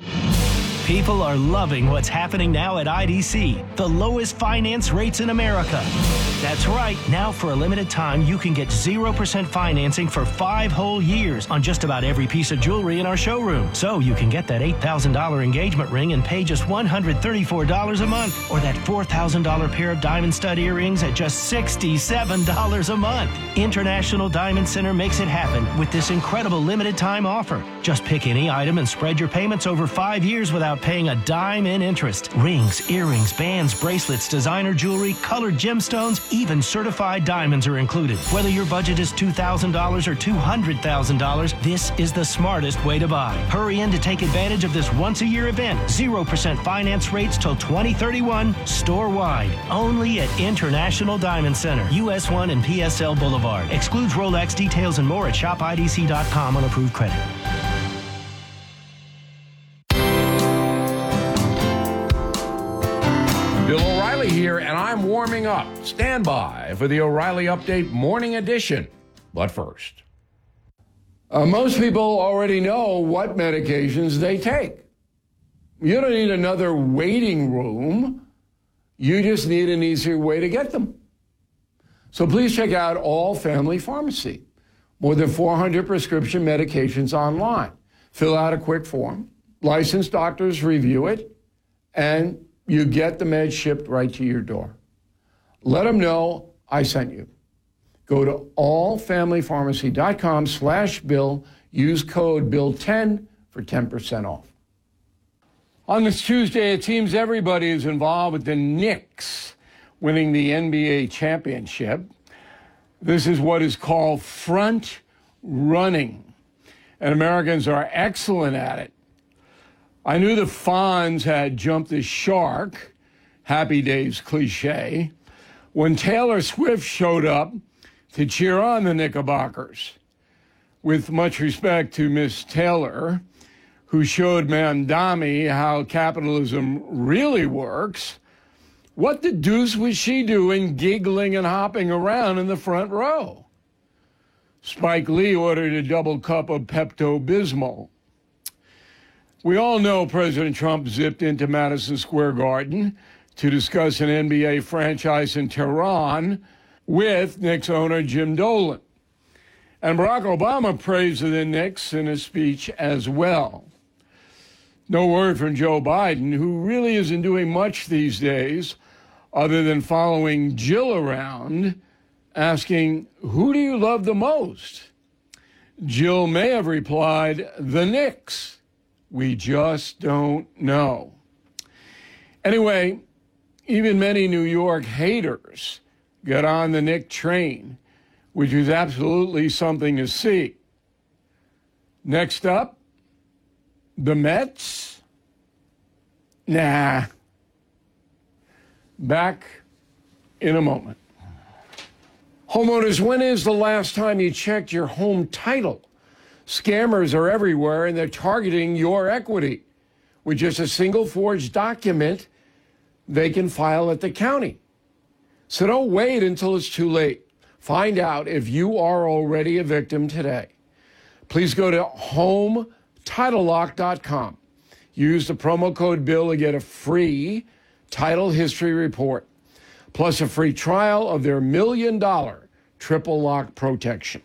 People are loving what's happening now at I D C, the lowest finance rates in America. That's right. Now, for a limited time, you can get zero percent financing for five whole years on just about every piece of jewelry in our showroom. So you can get that eight thousand dollars engagement ring and pay just one hundred thirty-four dollars a month, or that four thousand dollars pair of diamond stud earrings at just sixty-seven dollars a month. International Diamond Center makes it happen with this incredible limited time offer. Just pick any item and spread your payments over five years without paying a dime in interest. Rings, earrings, bands, bracelets, designer jewelry, colored gemstones, even certified diamonds are included. Whether your budget is two thousand dollars or two hundred thousand dollars, this is the smartest way to buy. Hurry in to take advantage of this once-a-year event. zero percent finance rates till twenty thirty-one, store-wide. Only at International Diamond Center, U S one and P S L Boulevard. Excludes Rolex. Details and more at shop I D C dot com on approved credit. Bill O'Reilly here, and I'm warming up. Stand by for the O'Reilly Update Morning Edition. But first, uh, most people already know what medications they take. You don't need another waiting room. You just need an easier way to get them. So please check out All Family Pharmacy. More than four hundred prescription medications online. Fill out a quick form. Licensed doctors review it, and you get the meds shipped right to your door. Let them know I sent you. Go to all family pharmacy dot com slash bill. Use code bill ten for ten percent off. On this Tuesday, it seems everybody is involved with the Knicks winning the N B A championship. This is what is called front running, and Americans are excellent at it. I knew the Fonz had jumped the shark, Happy Days cliche, when Taylor Swift showed up to cheer on the Knickerbockers. With much respect to Miss Taylor, who showed Mamdani how capitalism really works, what the deuce was she doing giggling and hopping around in the front row? Spike Lee ordered a double cup of Pepto-Bismol. We all know President Trump zipped into Madison Square Garden to discuss an N B A franchise in Tehran with Knicks owner Jim Dolan. And Barack Obama praised the Knicks in a speech as well. No word from Joe Biden, who really isn't doing much these days other than following Jill around, asking, who do you love the most? Jill may have replied, the Knicks. We just don't know. Anyway, even many New York haters got on the Knick train, which is absolutely something to see. Next up, the Mets? Nah. Back in a moment. Homeowners, when is the last time you checked your home title? Scammers are everywhere, and they're targeting your equity. With just a single forged document, they can file at the county. So don't wait until it's too late. Find out if you are already a victim today. Please go to home title lock dot com. Use the promo code BILL to get a free title history report, plus a free trial of their million dollar triple lock protection.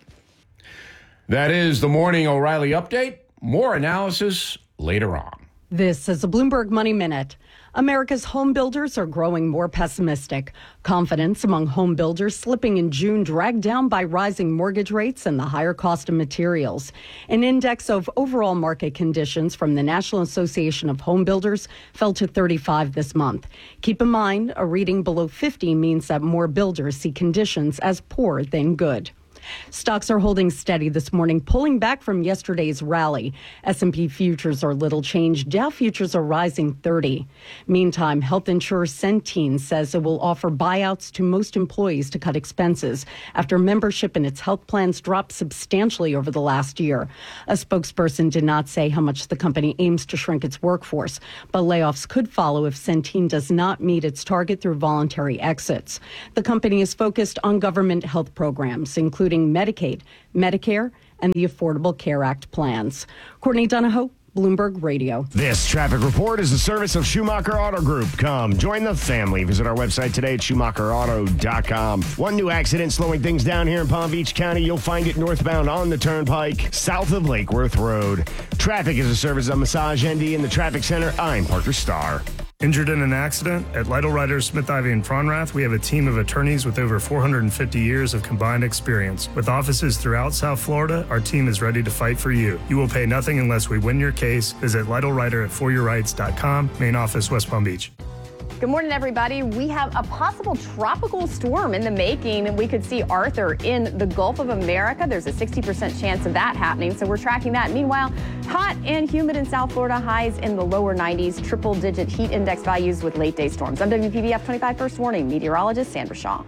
That is the Morning O'Reilly Update. More analysis later on. This is a Bloomberg Money Minute. America's home builders are growing more pessimistic. Confidence among home builders slipping in June, dragged down by rising mortgage rates and the higher cost of materials. An index of overall market conditions from the National Association of Home Builders fell to thirty-five this month. Keep in mind, a reading below fifty means that more builders see conditions as poor than good. Stocks are holding steady this morning, pulling back from yesterday's rally. S and P futures are little changed. Dow futures are rising thirty. Meantime, health insurer Centene says it will offer buyouts to most employees to cut expenses after membership in its health plans dropped substantially over the last year. A spokesperson did not say how much the company aims to shrink its workforce, but layoffs could follow if Centene does not meet its target through voluntary exits. The company is focused on government health programs, including Medicaid, Medicare, and the Affordable Care Act plans. Courtney Donahoe, Bloomberg Radio. This traffic report is a service of Schumacher Auto Group. Come join the family. Visit our website today at schumacher auto dot com. One new accident slowing things down here in Palm Beach County. You'll find it northbound on the Turnpike, south of Lake Worth Road. Traffic is a service of Massage N D in the Traffic Center. I'm Parker Starr. Injured in an accident? At Lytle Writers, Smith, Ivy, and Fronrath, we have a team of attorneys with over four hundred fifty years of combined experience. With offices throughout South Florida, our team is ready to fight for you. You will pay nothing unless we win your case. Visit Lytle Writer at for your rights dot com, main office, West Palm Beach. Good morning, everybody. We have a possible tropical storm in the making. We could see Arthur in the Gulf of America. There's a sixty percent chance of that happening, so we're tracking that. Meanwhile, hot and humid in South Florida, highs in the lower nineties, triple-digit heat index values with late-day storms. I'm W P B F twenty-five First Warning meteorologist Sandra Shaw.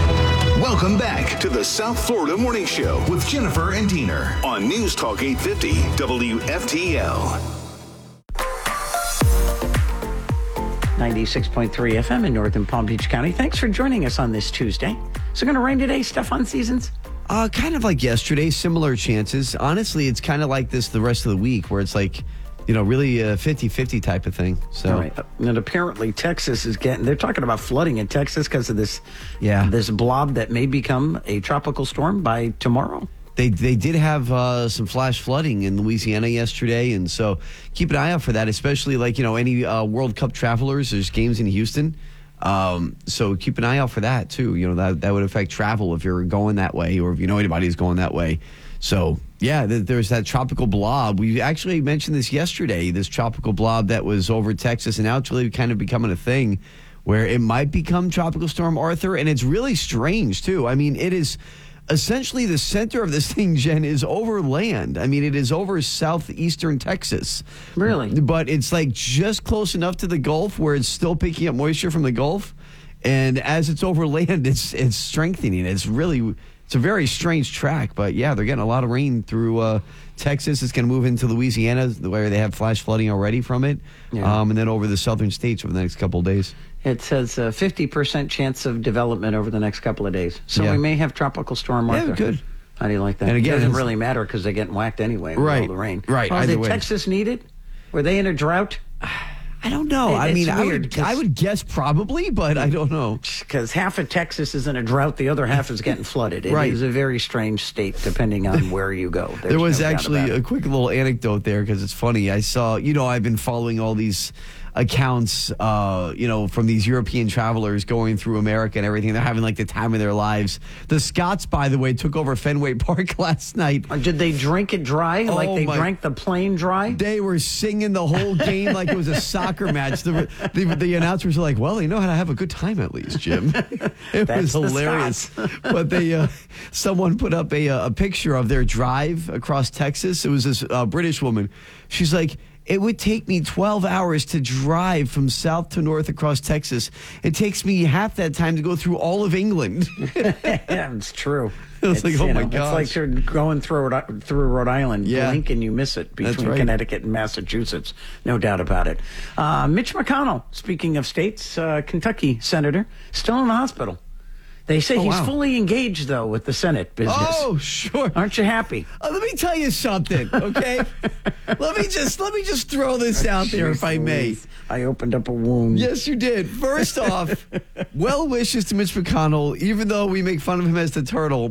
Welcome back to the South Florida Morning Show with Jennifer and Diener on News Talk eight fifty W F T L. ninety-six point three F M in Northern Palm Beach County. Thanks for joining us on this Tuesday. Is it going to rain today, Stefan Seasons? Uh, kind of like yesterday, similar chances. Honestly, it's kind of like this the rest of the week where it's like, you know, really a fifty-fifty type of thing. So, All right. And apparently Texas is getting, they're talking about flooding in Texas because of this, yeah. this blob that may become a tropical storm by tomorrow. They they did have uh, some flash flooding in Louisiana yesterday, and so keep an eye out for that, especially like, you know, any uh, World Cup travelers. There's games in Houston. Um, so keep an eye out for that, too. You know, that, that would affect travel if you're going that way or if you know anybody who's going that way. So, yeah, th- there's that tropical blob. We actually mentioned this yesterday, this tropical blob that was over Texas, and now it's really kind of becoming a thing where it might become Tropical Storm Arthur, and it's really strange, too. I mean, it is... Essentially, the center of this thing, Jen, is over land. I mean, it is over southeastern Texas. Really? But it's like just close enough to the Gulf where it's still picking up moisture from the Gulf. And as it's over land, it's it's strengthening. It's really, it's a very strange track. But yeah, they're getting a lot of rain through uh, Texas. It's going to move into Louisiana, where they have flash flooding already from it. Yeah. Um, and then over the southern states over the next couple of days. It says a fifty percent chance of development over the next couple of days. So Yeah. we may have Tropical Storm Arthur. Yeah, we could. How do you like that? And again, it doesn't it's- really matter because they're getting whacked anyway with Right. all the rain. Right, Oh, either did way. Texas need it? Were they in a drought? I don't know. It- I it's mean, I weird, would, 'cause- I would guess probably, but I don't know. Because half of Texas is in a drought, the other half is getting flooded. It Right. is a very strange state depending on where you go. There's There was no doubt actually about it. a quick little anecdote there because it's funny. I saw, you know, I've been following all these accounts, uh, you know, from these European travelers going through America and everything. They're having like the time of their lives. The Scots, by the way, took over Fenway Park last night. Uh, did they drink it dry? Oh, like they my- drank the plane dry? They were singing the whole game like it was a soccer match. The, the, the announcers were like, well, they know how to have a good time at least, Jim. It That's was the hilarious. But they, uh, someone put up a, a picture of their drive across Texas. It was this uh, British woman. She's like, it would take me twelve hours to drive from south to north across Texas. It takes me half that time to go through all of England. Yeah, it's true. It was It's, like, oh you my know, gosh. It's like you're going through Rhode, through Rhode Island. Yeah. Blink and you miss it That's between right. Connecticut and Massachusetts. No doubt about it. Uh, Mitch McConnell, speaking of states, uh, Kentucky senator, still in the hospital. They say Oh, he's wow. fully engaged, though, with the Senate business. Oh, sure. Aren't you happy? Uh, let me tell you something, okay? let me just let me just throw this out there, if I may. I opened up a wound. Yes, you did. First off, well wishes to Mitch McConnell, even though we make fun of him as the turtle.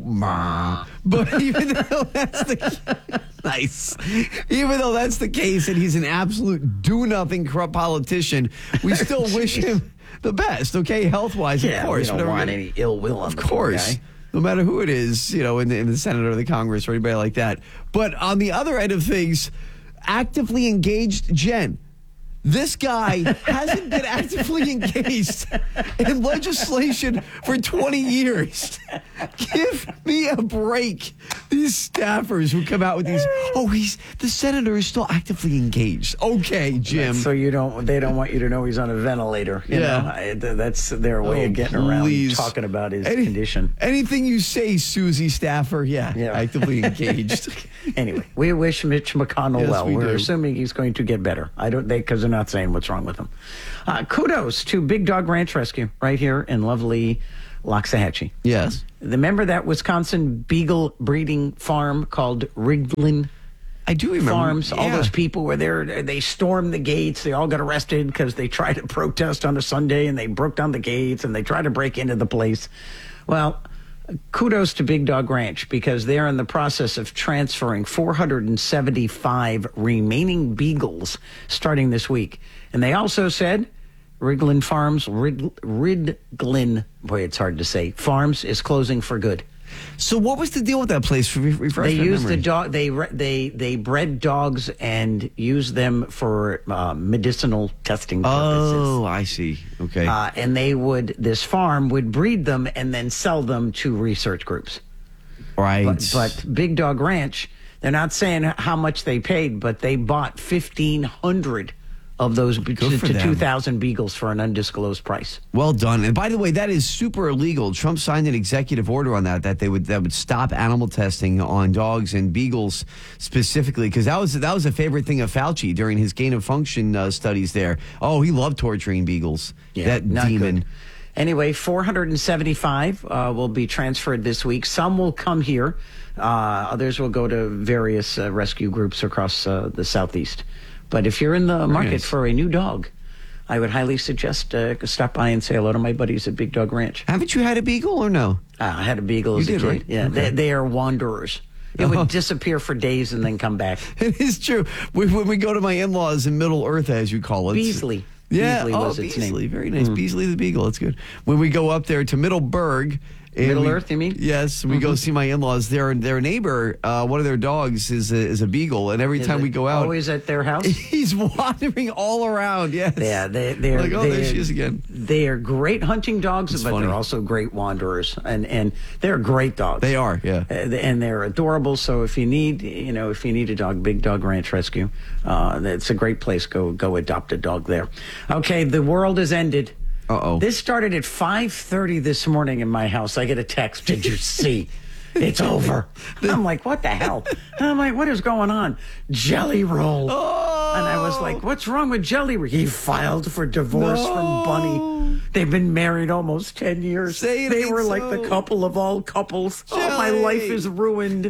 But even though that's the nice, even though that's the case, and he's an absolute do-nothing corrupt politician, we still wish him the best. Okay, health-wise, Yeah, of course. we don't Whatever- want any ill will on Of the poor course. guy. No matter who it is, you know, in the, in the Senate or the Congress or anybody like that. But on the other end of things, actively engaged Jen. This guy hasn't been actively engaged in legislation for twenty years. Give me a break. These staffers who come out with these, oh, he's the senator is still actively engaged. Okay, Jim. So you don't, they don't want you to know he's on a ventilator. You Yeah. know? I, th- that's their way Oh, of getting please. around talking about his Any- condition. Anything you say, Susie Staffer, yeah, Yeah. actively engaged. Anyway, we wish Mitch McConnell Yes, well. we We're do. assuming he's going to get better. I don't, they because they're not saying what's wrong with him. Uh, kudos to Big Dog Ranch Rescue right here in lovely Loxahatchee. Yes. Remember that Wisconsin beagle breeding farm called Riglin? I do remember. Farms. All Yeah. those people were there. They stormed the gates. They all got arrested because they tried to protest on a Sunday and they broke down the gates and they tried to break into the place. Well, kudos to Big Dog Ranch because they're in the process of transferring four hundred seventy-five remaining beagles starting this week. And they also said Riglin Farms, Rid, Ridglin, boy, it's hard to say, Farms is closing for good. So what was the deal with that place? Re- refresh They my use memory. the dog. They re- they they bred dogs and use them for uh, medicinal testing purposes. Oh, I see. Okay. Uh, and they would this farm would breed them and then sell them to research groups. Right. But, but Big Dog Ranch, they're not saying how much they paid, but they bought fifteen hundred of those b- to, for to them. two thousand beagles for an undisclosed price. Well done. And by the way, that is super illegal. Trump signed an executive order on that that they would that would stop animal testing on dogs and beagles specifically because that was that was a favorite thing of Fauci during his gain of function uh, studies there. Oh, he loved torturing beagles. that not demon. good. Anyway, four hundred seventy-five uh, will be transferred this week. Some will come here. Uh, others will go to various uh, rescue groups across uh, the southeast. But if you're in the market nice. for a new dog, I would highly suggest uh, stop by and say hello to my buddies at Big Dog Ranch. Haven't you had a beagle or no? Uh, I had a beagle You as a did, kid. right? Yeah, Okay. they, they are wanderers. It Oh. would disappear for days and then come back. It is true. We, when we go to my in-laws in Middle Earth, as you call it. Beasley. Yeah, Beasley oh, was its Beasley. name. Very nice. Mm. Beasley the Beagle. That's good. When we go up there to Middleburg. and Middle we- Earth, you mean? Yes, we go see my in-laws. Their their neighbor, uh, one of their dogs is a, is a beagle, and every Is time it we go out, always at their house? he's wandering all around. Yes. Yeah, they, they're Like, oh, there they're- she is again. They are great hunting dogs, It's but funny. they're also great wanderers, and and they're great dogs. They are, yeah. Uh, and they're adorable. So if you need, you know, if you need a dog, Big Dog Ranch Rescue, uh, it's a great place. Go go adopt a dog there. Okay, the world has ended. Uh oh. This started at five thirty this morning in my house. I get a text. Did you see? It's over. I'm like, what the hell? And I'm like, what is going on? Jelly Roll. Oh. And I was like, what's wrong with Jelly Roll? He filed for divorce from Bunny. They've been married almost ten years. Say it they ain't were like so. the couple of all couples. Oh, my Jelly. life is ruined.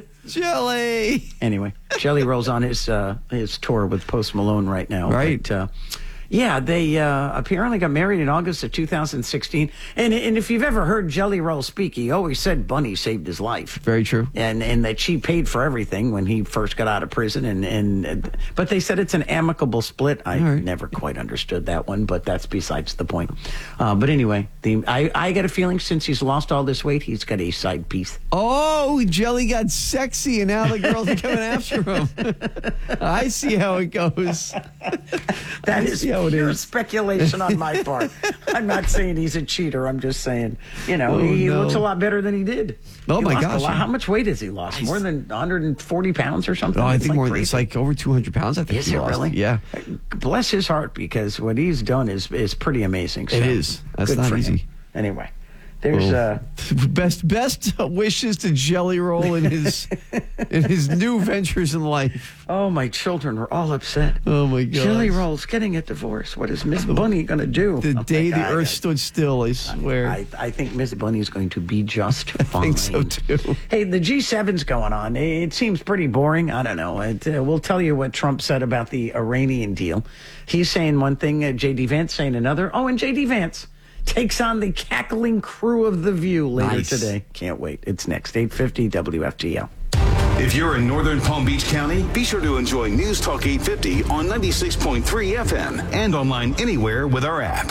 Jelly. Anyway, Jelly Roll's on his uh, his tour with Post Malone right now. Right. But, uh, Yeah, they uh, apparently got married in August of two thousand sixteen. And and if you've ever heard Jelly Roll speak, he always said Bunny saved his life. Very true. And and that she paid for everything when he first got out of prison. And, and but they said it's an amicable split. I right. never quite understood that one, but that's besides the point. Uh, but anyway, the I, I get a feeling since he's lost all this weight, he's got a side piece. Oh, Jelly got sexy, and now the girls are coming after him. I see how it goes. That is pure speculation on my part. I'm not saying he's a cheater. I'm just saying, you know, oh, he no. looks a lot better than he did. Oh, he my lost gosh. A lot. How much weight has he lost? More than one hundred forty pounds or something? No, I it's think like more. crazy. It's like over two hundred pounds, I think Is he it lost. really? Yeah. Bless his heart, because what he's done is, is pretty amazing. So it is. That's good not for easy. Him. Anyway. There's well, uh, best best wishes to Jelly Roll in his in his new ventures in life. Oh, my children are all upset. Oh my God! Jelly Roll's getting a divorce. What is Miss Bunny going to do? The oh day the God, earth I, stood still, I swear. I, I think Miss Bunny is going to be just fine. I think so too. Hey, the G seven's going on. It seems pretty boring. I don't know. It, uh, we'll tell you what Trump said about the Iranian deal. He's saying one thing, uh, J D Vance saying another. Oh, and J D Vance takes on the cackling crew of The View later nice. today. Can't wait. It's next, eight fifty W F T L. If you're in northern Palm Beach County, be sure to enjoy News Talk eight fifty on ninety-six point three F M and online anywhere with our app.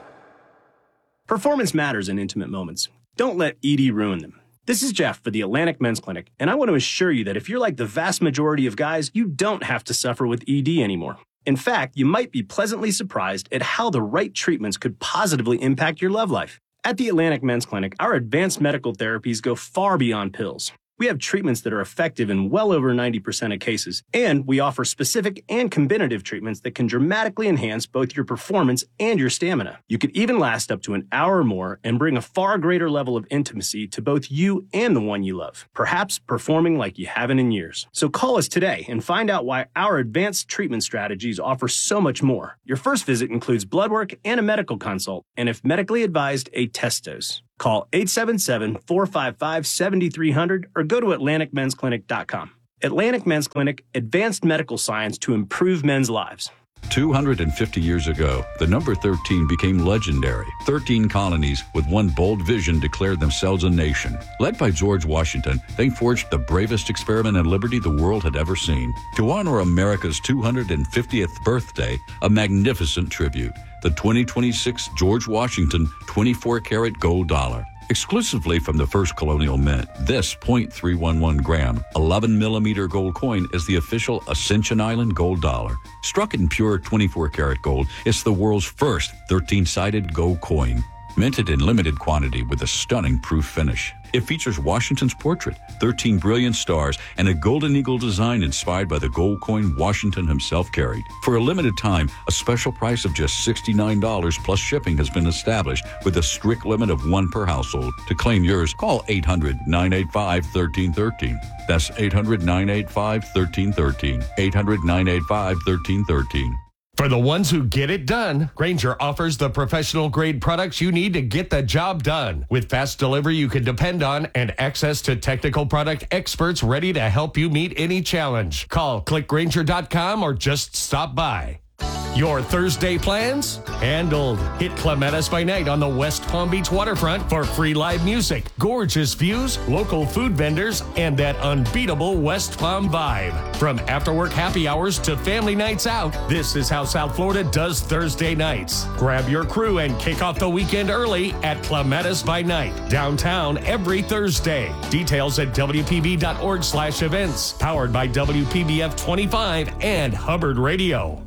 Performance matters in intimate moments. Don't let E D ruin them. This is Jeff for the Atlantic Men's Clinic, and I want to assure you that if you're like the vast majority of guys, you don't have to suffer with E D anymore. In fact, you might be pleasantly surprised at how the right treatments could positively impact your love life. At the Atlantic Men's Clinic, our advanced medical therapies go far beyond pills. We have treatments that are effective in well over ninety percent of cases, and we offer specific and combinative treatments that can dramatically enhance both your performance and your stamina. You could even last up to an hour or more and bring a far greater level of intimacy to both you and the one you love, perhaps performing like you haven't in years. So call us today and find out why our advanced treatment strategies offer so much more. Your first visit includes blood work and a medical consult, and if medically advised, a test dose. Call eight seven seven, four five five, seven three zero zero or go to atlantic men's clinic dot com. Atlantic Men's Clinic, advanced medical science to improve men's lives. two hundred fifty years ago, the number thirteen became legendary. thirteen colonies with one bold vision declared themselves a nation. Led by George Washington, they forged the bravest experiment in liberty the world had ever seen. To honor America's two hundred fiftieth birthday, a magnificent tribute. The twenty twenty-six George Washington twenty-four karat gold dollar. Exclusively from the first colonial mint, this point three one one gram, eleven millimeter gold coin is the official Ascension Island gold dollar. Struck in pure twenty-four karat gold, it's the world's first thirteen-sided gold coin. Minted in limited quantity with a stunning proof finish. It features Washington's portrait, thirteen brilliant stars, and a golden eagle design inspired by the gold coin Washington himself carried. For a limited time, a special price of just sixty-nine dollars plus shipping has been established with a strict limit of one per household. To claim yours, call eight hundred, nine eight five, one three one three. That's eight hundred, nine eight five, one three one three. eight hundred, nine eight five, one three one three. For the ones who get it done, Grainger offers the professional grade products you need to get the job done. With fast delivery you can depend on and access to technical product experts ready to help you meet any challenge. Call click grainger dot com or just stop by. Your Thursday plans? Handled. Hit Clematis by night on the West Palm Beach waterfront for free live music, gorgeous views, local food vendors, and that unbeatable West Palm vibe. From after-work happy hours to family nights out, this is how South Florida does Thursday nights. Grab your crew and kick off the weekend early at Clematis by night, downtown every Thursday. Details at W P B dot org slash events. Powered by W P B F twenty-five and Hubbard Radio.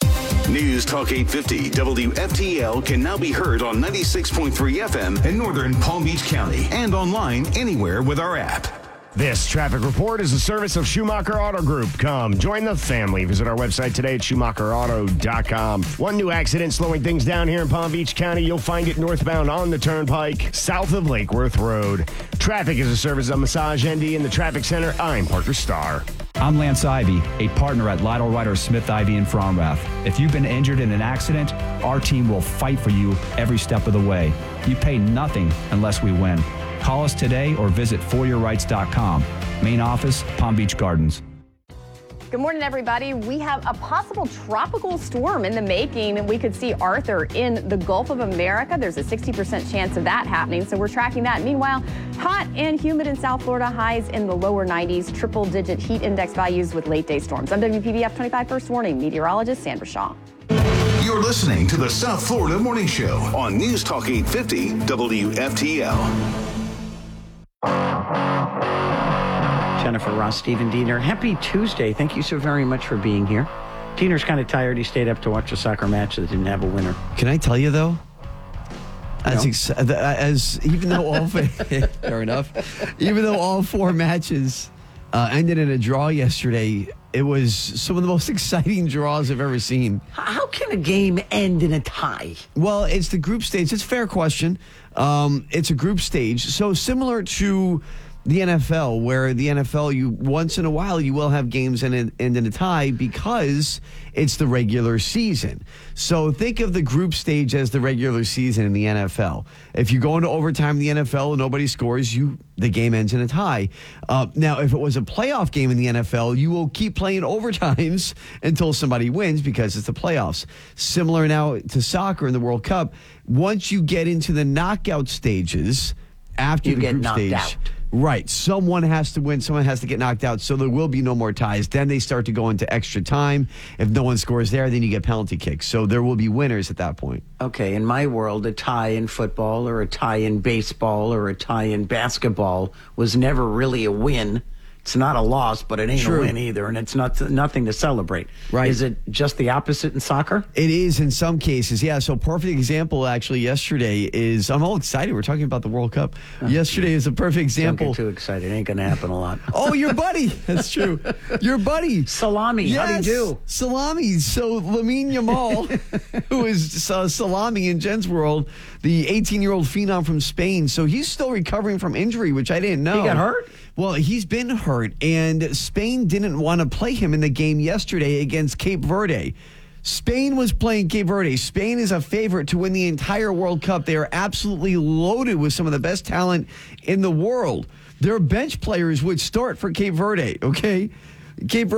News Talk eight fifty W F T L can now be heard on ninety-six point three F M in northern Palm Beach County and online anywhere with our app. This traffic report is a service of Schumacher Auto Group. Come join the family. Visit our website today at schumacher auto dot com. One new accident slowing things down here in Palm Beach County. You'll find it northbound on the Turnpike, south of Lake Worth Road. Traffic is a service of Massage N D in the Traffic Center. I'm Parker Starr. I'm Lance Ivy, a partner at Lytle Ryder Smith Ivy in Fromrath. If you've been injured in an accident, our team will fight for you every step of the way. You pay nothing unless we win. Call us today or visit for your rights dot com. Main office, Palm Beach Gardens. Good morning, everybody. We have a possible tropical storm in the making. We could see Arthur in the Gulf of America. There's a sixty percent chance of that happening, so we're tracking that. Meanwhile, hot and humid in South Florida, highs in the lower nineties, triple-digit heat index values with late-day storms. I'm W P B F twenty-five First Warning meteorologist Sandra Shaw. You're listening to the South Florida Morning Show on News Talk eight fifty W F T L. Jennifer Ross, Stephen Diener. Happy Tuesday. Thank you so very much for being here. Diener's kind of tired. He stayed up to watch a soccer match that didn't have a winner. Can I tell you, though? As, No. ex- as even though all fair enough, even though all four matches uh, ended in a draw yesterday, it was some of the most exciting draws I've ever seen. How can a game end in a tie? Well, it's the group stage. It's a fair question. Um, it's a group stage, so similar to the N F L, where the N F L, you once in a while you will have games end in, end in a tie because it's the regular season. So think of the group stage as the regular season in the N F L. If you go into overtime in the N F L and nobody scores, you the game ends in a tie. Uh, now, if it was a playoff game in the N F L, you will keep playing overtimes until somebody wins because it's the playoffs. Similar now to soccer in the World Cup. Once you get into the knockout stages, after You the get group knocked stage, out. right? Someone has to win. Someone has to get knocked out. So there will be no more ties. Then they start to go into extra time. If no one scores there, then you get penalty kicks. So there will be winners at that point. Okay, in my world, a tie in football or a tie in baseball or a tie in basketball was never really a win. It's not a loss, but it ain't True. a win either, and it's not nothing to celebrate. Right. Is it just the opposite in soccer? It is in some cases, yeah. So perfect example actually yesterday is, I'm all excited. We're talking about the World Cup. Yesterday is a perfect example. Don't get too excited. It ain't going to happen a lot. Oh, your buddy. That's true. Your buddy. Salami. Yes. How do you do? Salami. So Lamine Yamal, who is uh, Salami in Jen's world, the eighteen-year-old phenom from Spain. So he's still recovering from injury, which I didn't know. He got hurt? Well, he's been hurt, and Spain didn't want to play him in the game yesterday against Cape Verde. Spain was playing Cape Verde. Spain is a favorite to win the entire World Cup. They are absolutely loaded with some of the best talent in the world. Their bench players would start for Cape Verde, okay? Cape Verde